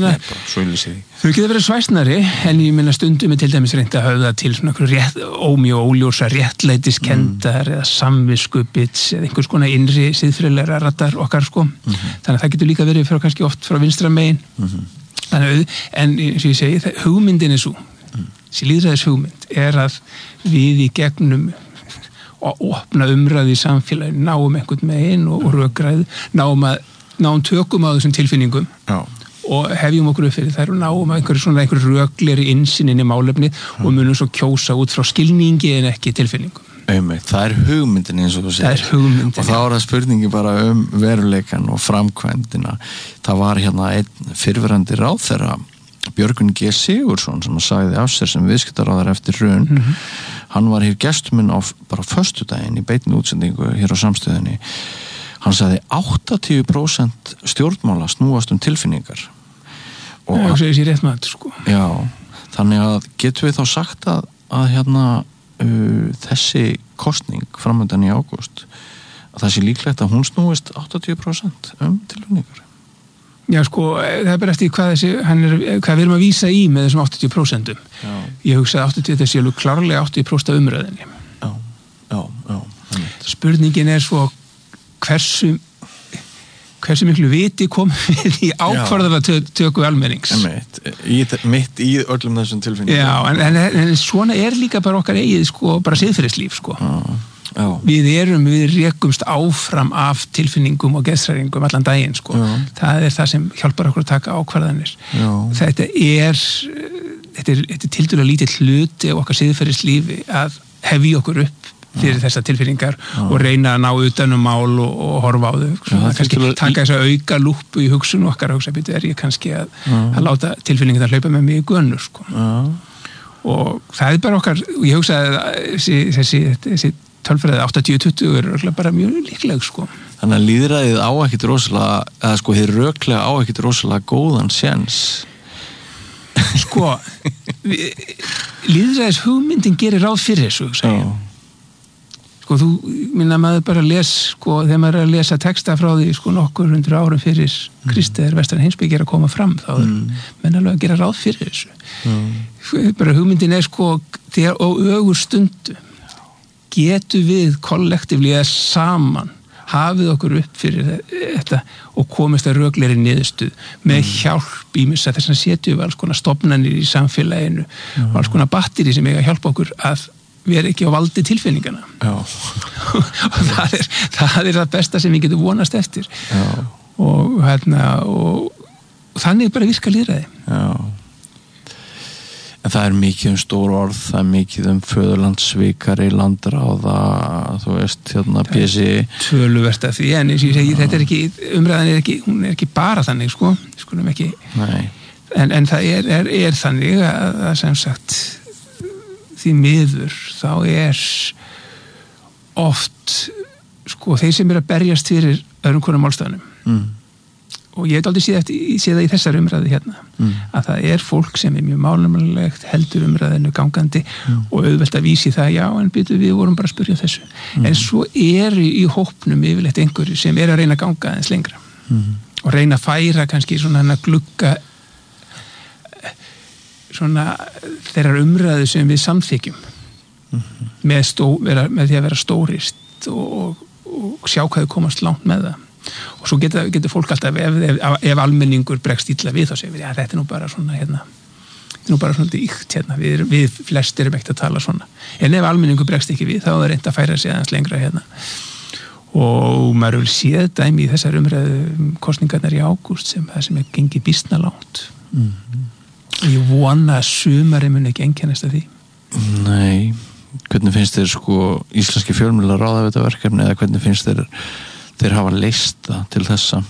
þau geta verið svæsnari en ég minna stundum til dæmis reynd að höfða til svona ómjög óljósa réttlætiskendar eða samviskubits eða einhvers konar innri siðferðilegra rattar okkar sko þannig að það getur líka verið frá kannski oft frá vinstra megin þannig en eins og ég segi hugmyndin svo þessi lýðræðis hugmynd að við í gegnum og opna umræði í samfélagi náum einhvern megin og rökræði náum tökum á þessum tilfinningum og hefjum okkur upp fyrir þær og náum einhver röklegri innsýnin í málefni og munum svo kjósa út frá skilningi en ekki tilfinningum. Það hugmyndin eins og þú segir og þá það spurningi bara veruleikan og framkvæmdina. Það var hérna einn fyrrverandi ráðherra Björgvin G. Sigurðsson sem sagði af sér sem viðskiptaráðherra eftir hrun hann var hér gestur minn á bara föstudaginn í beinni útsendingu hér á Samstöðinni hann sagði 80% stjórnmála snúast tilfinningar og það segir sér rétt með þetta sko já, þannig að getum við þá sagt að hérna þessi kosning framöndan í ágúst að það sé líklegt að hún snúist 80% tilfinningar. Já sko, það bara eftir hvað við erum að vísa í með þessum 80%. Já. Ég hugsa að 80% þessi alveg klárlega 80% af umræðinni. Já. Spurningin svo hversu miklu viti komum við í ákvarðanatöku almennings. Mitt í öllum þessum tilfinningum. Já, en svona líka bara okkar eigið sko, bara siðferðislíf sko. Já. Við rekumst áfram af tilfinningum og geðsræringum allan daginn sko. Það það sem hjálpar okkur að taka ákvarðanir. Þetta tildulega lítið hluti af okkar siðferðislífi að hefja okkur upp fyrir þessar tilfinningar og reyna að ná utanum mál og horfa á þau kannski taka þess að auka lúpu í hugsun okkar hugsa, ég kannski að láta tilfinningar að hlaupa með mig í gönur sko. Og það bara okkar ég hugsa að þessi tölfræði 80-20 bara mjög líkleg sko. Þannig að lýðræðið á ekkit rosalega eða sko þið röklega á ekkit rosalega góðan séns sko lýðræðis hugmyndin gerir ráð fyrir þessu sko þú minna maður bara sko þegar maður að lesa texta frá því sko nokkur 100 árum fyrir Kristi vestræn heimspeki að koma fram þá menn alveg að gera ráð fyrir þessu bara hugmyndin sko þegar á ögur stundu getum við kollektíflega saman hafið okkur upp fyrir þetta og komist að röklegri niðurstuð með hjálp í missa þess að setjum við alls konar stofnanir í samfélaginu og alls konar batteri sem eiga að hjálpa okkur að vera ekki á valdi tilfinningana og það það besta sem við getum vonast eftir og þannig bara virka lýðræði. En það mikið stór orð, það mikið föðurlandssvikari, landráða, þú veist, PSI. Töluvert af því, en ég segi, þetta ekki, umræðan hún ekki bara þannig, sko, skulum ekki. Nei. En það þannig að sem sagt, því miður, þá oft, sko, þeir sem að berjast fyrir öðrum konum málstæðanum. Og ég aldrei séð það í þessar umræði hérna að það fólk sem mjög málefnalegt heldur umræðinu gangandi og auðvelt að vísi það en við vorum bara að spyrja þessu en svo í hópnum yfirleitt einhverju sem að reyna að ganga aðeins lengra og reyna að færa kannski svona glugga svona þeirrar umræðu sem við samþykjum með því að vera stórist og sjá hvað þau komast langt með það. Og svo getur fólk alltaf ef almenningur bregst illa við þá segir við, þetta nú bara svona hérna, þetta nú bara svona íkt hérna, við flest erum ekkert að tala svona en ef almenningur bregst ekki við þá reynt að færa sig aðeins lengra hérna og maður vil séð dæmi í þessar umræðu kosningarnar í ágúst sem gengið býsna langt ég vona að sumarið muni ekki einkennast af því. Nei, hvernig finnst þér íslenski fjölmiðlar ráða við þetta verkefni eða hvernig finnst þeir hafa leyst það til þessa?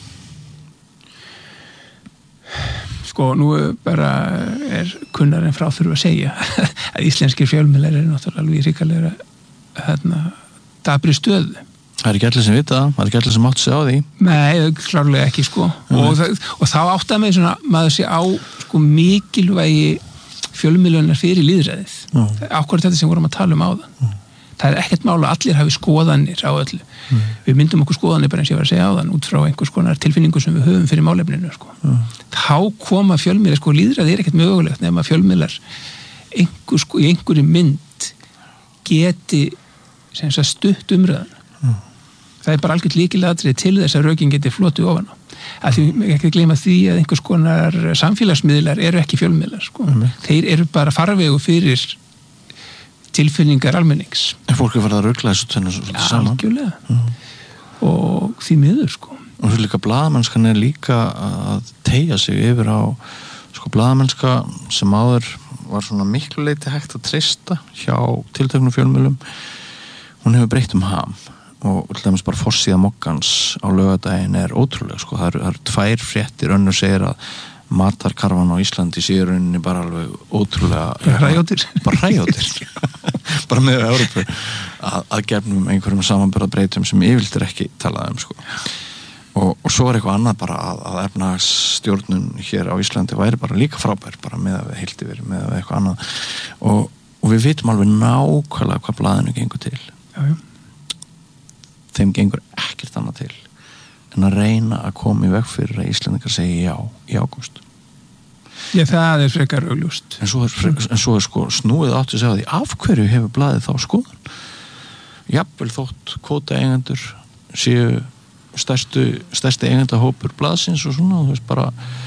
Nú bara kunnarinn frá þurfa að segja að íslenskir fjölmiðlar náttúrulega alveg ríkalega dabri stöðu. Það ekki allir sem vita það ekki allir sem átt sig á því. Nei, klárlega ekki og þá áttaði mig maður sé á mikilvægi fjölmiðlunar fyrir lýðræðið. Akkurat þetta sem vorum að tala áðan. Það ekkert mál að allir hafi skoðanir á öllu. Við myndum okkur skoðanir bara eins og ég var að segja áðan út frá einhvers konar tilfinningu sem við höfum fyrir málefninu. Þá koma fjölmiðlar, lýðræði ekkert mögulegt nema fjölmiðlar í einhverju mynd geti stutt umræðan. Það bara algjört lykilatriði til þess að rökin geti flotið ofan á. Að því ekki gleyma því að einhvers konar samfélagsmiðlar eru ekki fjölmiðlar. Þeir eru bara farvegu fyrir tilfinningar almennings. En fólk farið að rugla þessu tvennu saman. Algjörlega. Og því miður Og svo líka blaðamennskan líka að teygja sig yfir á blaðamennska sem áður var svona miklu leyti hægt að treysta hjá tilteknum fjölmiðlum. Hún hefur breytt ham og til dæmis bara forsíða mokkans á laugardaginn ótrúlega. Það eru 2 fréttir, önnur segir að matarkarfan á Íslandi sé rauninni bara alveg ótrúlega hræjóttir bara með Evrópu að gefnum einhverjum samanburðarbreytum sem yfirleitt ekki talað og svo eitthvað annað bara að efnahagsstjórnun hér á Íslandi væri bara líka frábær bara með að við heilti verið með að eitthvað annað og við vitum alveg nákvæmlega hvað blaðinu gengur til. Já. Þeim gengur ekkert annað til en að reyna að koma í veg fyrir að Íslendingar segi já í ágúst. Já, það frekar augljóst. En svo snúið átt að segja því af hverju hefur blaðið þá skoðun? Jafnvel þótt kvótaeigendur séu stærsti eigendahópur blaðsins og svona, þú veist bara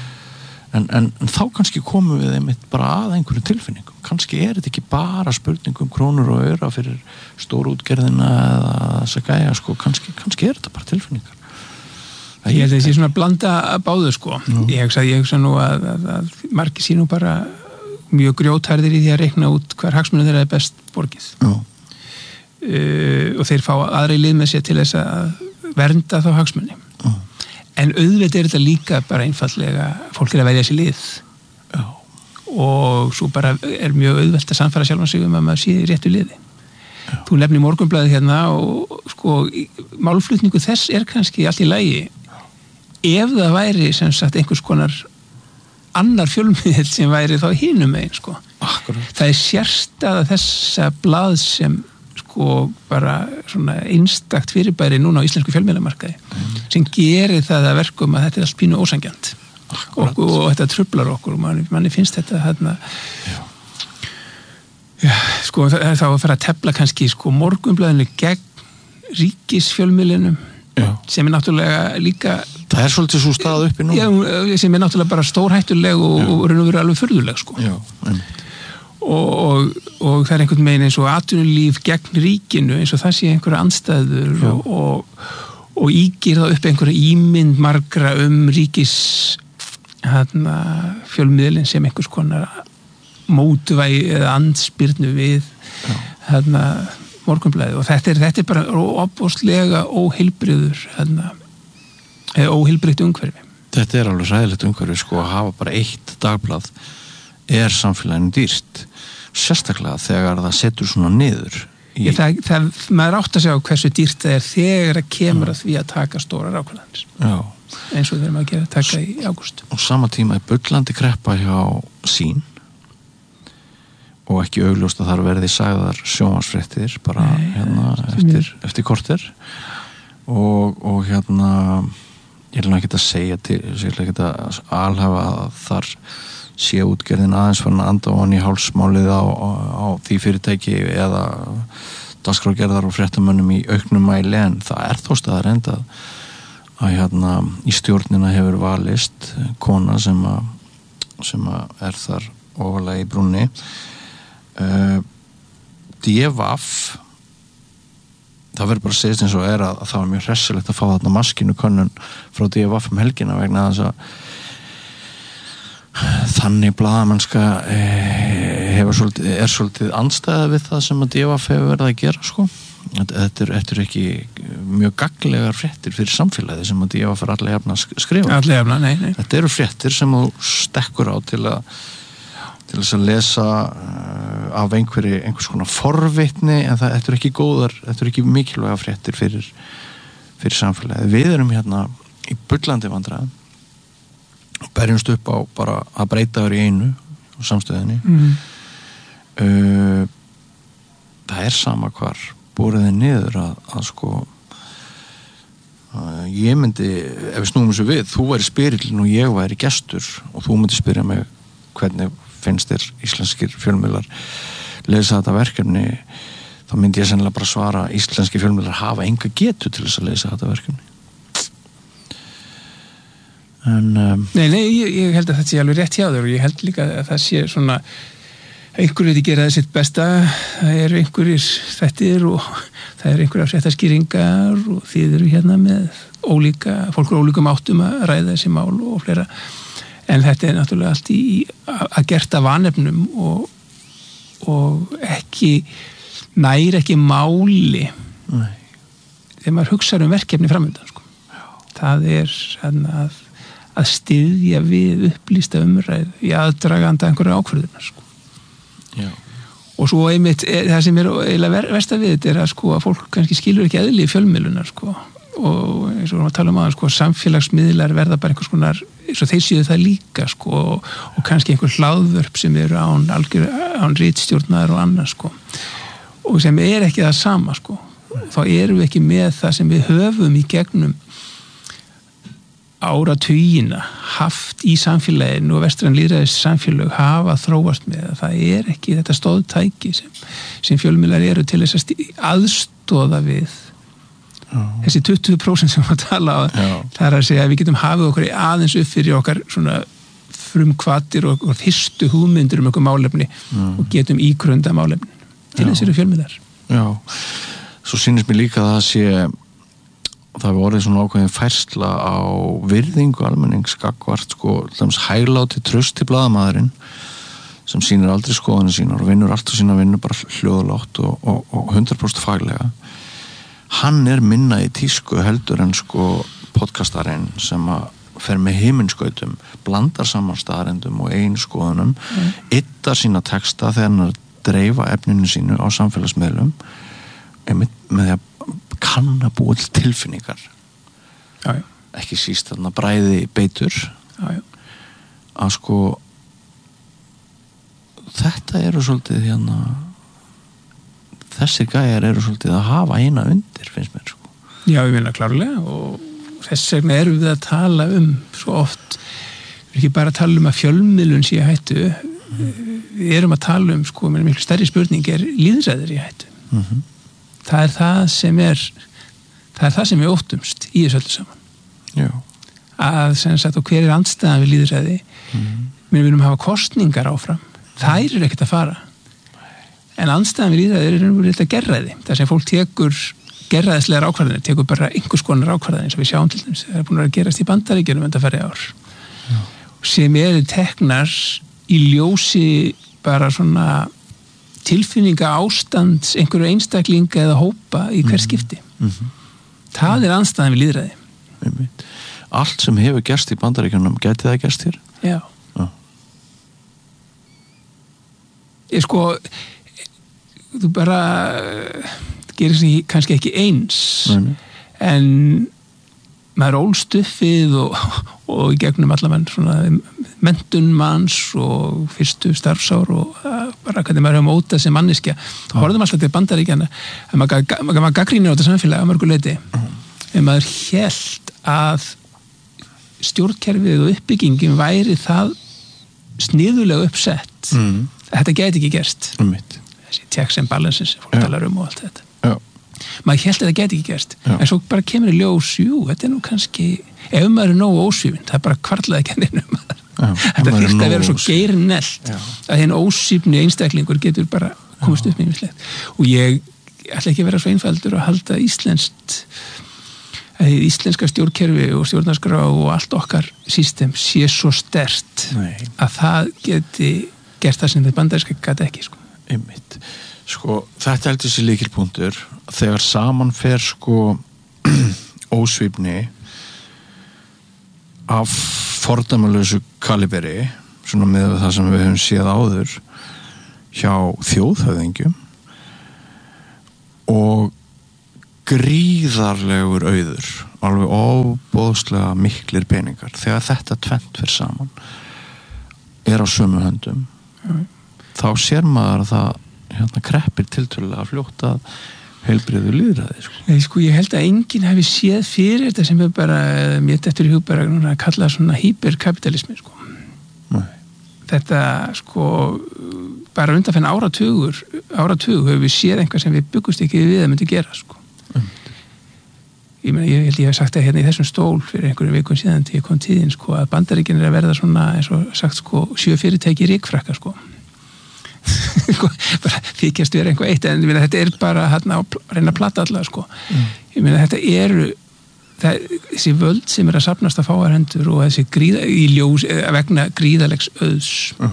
en þá kannski komum við einmitt bara að einhverju tilfinningum. Kannski þetta ekki bara spurningum krónur og aura fyrir stórútgerðina eða þess að gæja, kannski þetta bara tilfinningar. Ég held að þessi svona blanda báðu Ég hugsa nú að margir sé nú bara mjög grjótharðir í því að reikna út hvar hagsmunum þeirra best borgið. Og þeir fá aðra í lið með sér til þess að vernda þá hagsmuni. En auðvitað þetta líka bara einfallega fólk að velja sér lið. Og svo bara mjög auðvelt að sannfæra sjálfan sig að maður sé í réttu liði. Þú nefnir Morgunblaðið og málflutningu þess kannski allt í lagi ef það væri sem sagt einhvers konar annar fjölmiðill sem væri þá hinum megin Það sérstæða þessa blað sem bara svona einstakt fyrirbæri núna á íslensku fjölmiðlamarkaði sem gerir það að verkum að þetta allt pínu ósangjant og þetta truflar okkur og manni finnst þetta þá að fara að tefla kannski Morgunblaðinu gegn ríkisfjölmiðlinum sem náttúrulega líka það svolítið svo stað uppi nú sem náttúrulega bara stórhættuleg og raun og veru alveg furðuleg og það einhvern veginn eins og atvinnulíf gegn ríkinu eins og það sé einhverja andstæður og ígir það upp einhverja ímynd margra ríkis fjölmiðlinn sem einhvers konar mótvægi eða andspyrnu við Morgunblaðið og þetta er bara opbóðslega óheilbrigður eða óheilbrigt umhverfi. Þetta er alveg hræðilegt umhverfi að hafa bara eitt dagblað samfélaginu dýrt sérstaklega þegar það setur svona niður maður átt að segja hversu dýrt það er þegar það kemur að því að taka stórar ákvarðanir eins og þegar maður taka í ágúst og sama tíma er bullandi kreppa hjá Sín og ekki augljóst að þar verði sagðar sjónvarpsfréttir bara eftir korter og ég vil ekki að segja til ég vil ekki að alhafa að þar sé útgerðin aðeins farin að anda ofan í hálsmálið á því fyrirtæki eða dagskrárgerðar og fréttamönnum í auknum mæli en það þó staðreynd að í stjórnina hefur valist kona sem að þar ofalega í brúnni DVF það verður bara að segja eins og að það var mjög hressilegt að fá þarna maskínu könnun frá DFF helgina vegna þess að þannig blaðamennska er svolítið andstæða við það sem að DFF hefur verið að gera sko. Þetta er ekki mjög gagnlegar fréttir fyrir samfélagið sem að DFF er allir jafna að skrifa. Allir jafna, nei. Þetta eru fréttir sem þú stekkur á til þess að lesa af einhvers konar forvitni en þetta er ekki góðar, þetta er ekki mikilvæga fréttir fyrir samfélagið. Við erum hérna í bullandi vandræðum berjumst upp á bara að breyta þér í einu á samstöðinni það er sama hvar borðið niður að sko ég myndi, ef við snúum þessu við þú væri spyrillin og ég væri gestur og þú myndi spyrja mig hvernig finnst þér íslenskir fjölmiðlar lesa þetta verkefni þá myndi ég sennilega bara svara íslenskir fjölmiðlar hafa enga getu til þess að lesa þetta verkefni en Nei, ég held að þetta sé alveg rétt hjá þér og ég held líka að það sé svona einhverjir gera það sitt besta það eru einhverjir þættir og það eru einhverjar fréttaskýringar og þið eru hérna með fólk ólíkum áttum að ræða þessi mál og fleira en þetta er náttúrulega allt að gert af vanefnum og nær ekki máli þegar maður hugsar verkefni framöndan sko. Það er að styðja við upplýsta umræð í aðdraganda einhverju ákvörðunar sko. Já. Og svo einmitt það sem er eiginlega versta við þetta er að sko að fólk kannski skilur ekki eðli í fjölmiðlunar sko og eins og við tala aðeins sko samfélagsmiðlar verða bara einhvers konar eins og þeir séu það líka sko og kannski einhver hlaðvörp sem eru án ritstjórnar og annað sko og sem er ekki það sama sko þá erum við ekki með það sem við höfum í gegnum áratugina haft í samfélaginu og vestræn lýðræðis samfélag hafa þróast með það er ekki þetta stóðtæki sem fjölmiðlar eru til þess að aðstóða við þessi 20% sem við tala á það er að segja að við getum hafið okkur aðeins upp fyrir okkar svona frumkvatir og fyrstu hugmyndir okkur málefni og getum ígrunda málefni til þess eru fjölmiðlar Já, svo sýnist mér líka að það hefur orðið svona ákveðin færsla á virðingu almenningsgagvart sko, hægláti trausti blaðamaðurinn sem sýnir aldrei skoðanir sínar og vinnur alltaf sína vinnu bara hljóðlátt og 100% faglega hann er minna í tísku heldur en sko podcastarinn sem að fer með himinskautum blandar saman staðrendum og einskoðunum yttar sína texta þegar hann er að dreifa efninu sínu á samfélagsmiðlum með því að kann að búa til tilfinningar já. Ekki síst þarna bræði beitur já. Að sko þetta eru svolítið þessir gæjar eru svolítið að hafa eina undir finnst mér sko. Já, ég meina klárlega og þess vegna erum við að tala svo oft við erum ekki bara að tala að fjölmiðlun sé hættu við erum að tala sko, miklu stærri spurning er lýðræðir í hættu það er það sem við óttumst í þessu öllu saman Já. Að sem sagt og hver er andstæðan við lýðræði við erum að hafa kosningar áfram þær eru ekkert að fara en andstæðan við lýðræði er þetta gerræði það sem fólk tekur gerræðislegar ákvarðanir tekur bara einhvers konar ákvarðanir eins og við sjáum til dæmis það er búin að gerast í Bandaríkjunum undanfarið ár sem eru teknar í ljósi bara svona tilfinninga ástands einhverju einstaklinga eða hópa í hver skipti það er andstæðan við lýðræði Allt sem hefur gerst í Bandaríkjunum gæti það gerst hér? Já Ég sko þú bara gerir sig kannski ekki eins en maður ólst uppið og í gegnum allavega svona menntun manns og fyrstu starfsár og bara hvernig maður hefur mótað sem manneskja þá horfðum alltaf til Bandaríkjana en maður gaggrínir á þetta samfélag á mörgu leyti en maður hélt að stjórnkerfið og uppbyggingin væri það sniðulega uppsett þetta gæti ekki gerst þessi checks and balances fólk talar og allt þetta maður hélt að það geti ekki gerst en svo bara kemur í ljós þetta er nú kannski, ef maður er nógu ósvífinn það er bara kvarlaði kenninum þetta þyrfti að vera svo geirinelt að þenn ósvífni einstaklingur getur bara komast upp með mislegt og ég ætla ekki að vera svo einfaldur að halda íslenska stjórnkerfi og stjórnarskrá og allt okkar system sé svo sterkt að það geti gert það sem við bandaríska gæti ekki, sko. Einmitt. Sko, þetta heldur sér lykilpunktur þegar saman fer sko ósvífni af fordæmalausu kaliberi, svona með það sem við höfum séð áður hjá þjóðhöfðingjum og gríðarlegur auður, alveg óboðslega miklir peningar, þegar þetta tvennt fyrir saman á sömu höndum þá sér maður að það kreppir tiltölulega fljótt að heilbrigðu lýðræði, sko. Nei, sko, ég held að enginn hafi séð fyrir þetta sem er bara, mér dettur í hug bara að kalla svona hyperkapitalismi, sko. Nei. Þetta, sko, bara undanfenn áratug höfum við séð einhvað sem við byggust ekki við að myndi gera, sko. Ég meina, ég held ég hef sagt það hérna í þessum stól fyrir einhverjum vikum síðan til ég kom tíðin, sko, að Bandaríkin að verða svona, eins og sagt, sko, 7 fyrirtæki rykfrakka, sko. Bara þykjast vera einhver eitt, en ég meina, þetta er bara hérna að reyna að plata alla, sko. Ég meina, þetta eru þessi völd sem að safnast að fáar hendur og þessi vegna gríðalegs auðs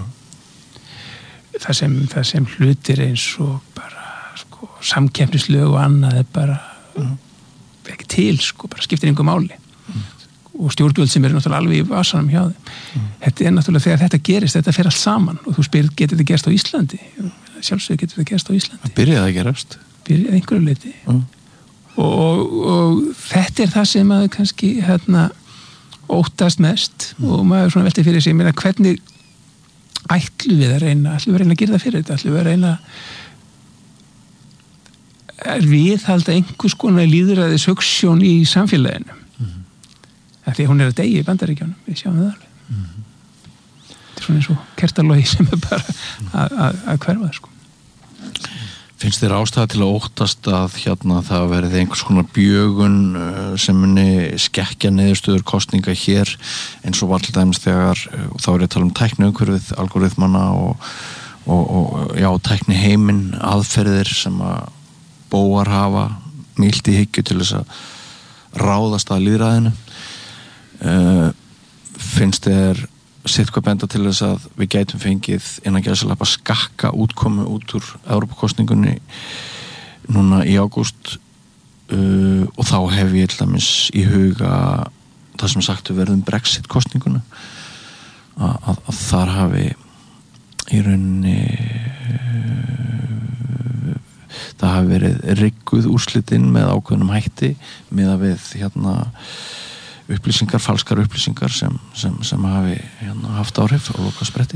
það sem hlutir eins og bara, sko, samkeppnislög og annað er bara ekki til, sko, bara skiptir einhver máli og stjórnvöld sem eru náttúrulega alveg í vasanum hjá þeim. Þetta er náttúrulega þegar þetta gerist, þetta fer allt saman og þú spyrir, getur þetta gerst á Íslandi? Sjálfsögur getur þetta gerst á Íslandi. Það byrjaði að gerast. Byrjaði einhverju leyti. Og þetta er það sem maður kannski hérna óttast mest og maður svona velti fyrir sig, meina, hvernig ætlum við að reyna að gera það fyrir þetta, ætlum við að reyna að viðhalda einhvers konar lýðræðis hugsjón í samfélaginu. Því hún er að deyja í Bandaríkjunum, við sjáum það alveg. Þetta er svona eins og kertalogi sem er bara að hverfa, sko. Finnst þér ástæða til að óttast að hérna það verði einhvers konar bjögun sem muni skekkja niðurstöður kosninga hér eins og var til dæmis þegar, þá er ég að tala um tækniumhverfið, algoritmana og já, tækni heiminn, aðferðir sem að bóar hafa mýlt í hyggju til þess að ráðast að lýðræðinu. Finnst þér sitthvað benda til þess að við gætum fengið innan gæsalappa skakka útkomu út úr Evrópukosningunni núna í ágúst og þá hef ég til dæmis í huga það sem sagt verðum Brexit kosninguna að þar hafi í rauninni það hafi verið rigguð úrslitin með ákveðnum hætti með að við hérna upplýsingar, falskar upplýsingar sem hafi hérna, haft áhrif á lokaspretti.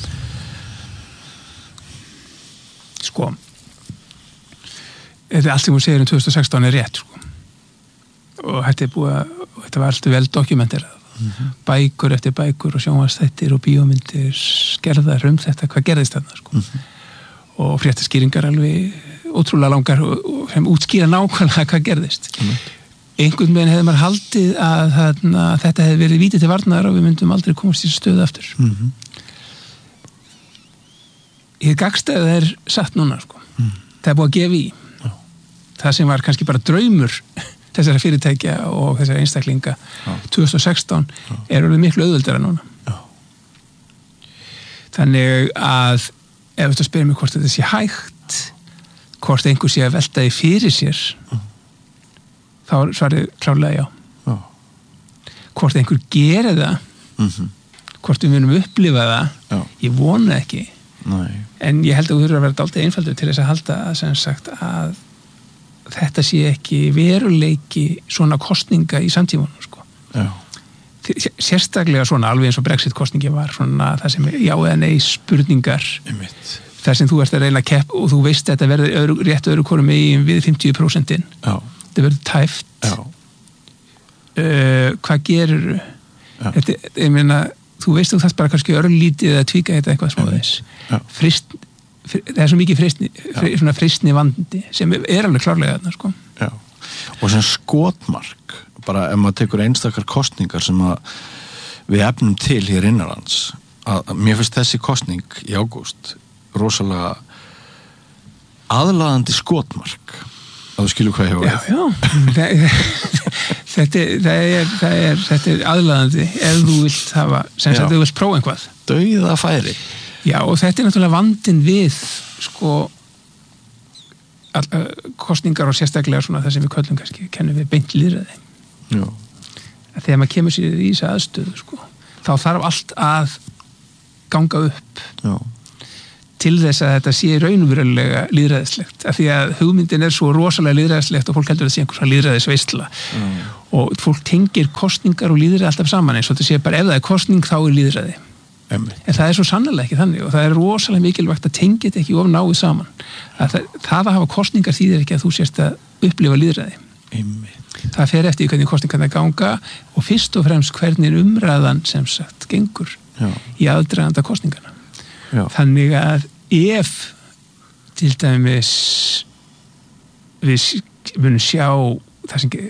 Sko þetta er allt sem hún segir 2016 er rétt, sko. Og þetta var allt vel dokumenterað. Bækur eftir bækur og sjónvarpsþættir og bíómyndir skerðar þetta, hvað gerðist þarna, sko. Og fréttaskýringar alveg ótrúlega langar og sem útskýra nákvæmlega hvað gerðist. Einhvern veginn hefði maður haldið að þetta hefði verið vítið til varnar og við myndum aldrei komast í stöðu aftur. Hið gagnstæða er satt núna, sko. Það er búið að gefa í. Það sem var kannski bara draumur þessara fyrirtækja og þessara einstaklinga 2016 er orðið miklu auðveldara núna. Þannig að ef þú spyrir mig hvort þetta sé hægt, hvort einhver sé að velta því fyrir sér, þá svarið klárlega já. Hvort einhver gerir það, hvort við munum upplifa það, ég vona ekki. Nei. En ég held að þú þurfa að vera dálítið einfaldur til þess að halda að, sem sagt, að þetta sé ekki veruleiki svona kosninga í samtímanum, sko. Já. Sérstaklega svona, alveg eins og Brexit-kostningi var svona það sem já eða nei spurningar. Einmitt. Það sem þú ert að reyna að kepp og þú veist að þetta verður rétt öðru hvorum megin við 50%. Já. Þetta verður tæft. Hvað gerur þetta, ég meina, þú veist þú þarft bara kannski örlítið að tvíka þetta eitthvað smóðis. Það er svo mikið fristni vandi sem er alveg klárlega þarna, sko. Já. Og sem skotmark, bara ef maður tekur einstakar kosningar sem að við efnum til hér innanlands, að mér finnst þessi kosning í ágúst rosalega aðlaðandi skotmark að þú skilur hvað ég var þetta er aðlaðandi ef þú vilt hafa, sem sagt þú vilt prófa einhvað dauða færi já og þetta er náttúrulega vandinn við sko kosningar og sérstaklega svona það sem við köllum kannski, kennum við beint lýðræði þegar maður kemur sér í þessu aðstöðu sko, þá þarf allt að ganga upp til þess að þetta sé raunverulega lýðræðislegt, af því að hugmyndin er svo rosalega lýðræðislegt og fólk heldur að það sé einhversa lýðræðisveisla og fólk tengir kostningar og lýðræði alltaf saman eins og þetta sé bara ef það er kostning þá er lýðræði en það er svo sannlega ekki þannig og það er rosalega mikilvægt að tengja þetta ekki of náið saman það að hafa kostningar þýðir ekki að þú sést að upplifa lýðræði það fer eftir hvernig kostningarna ganga og fyrst og fremst hvernig umræðan sem sagt gengur í aðdraganda kostningarna þannig að ef til dæmis við munum sjá það sem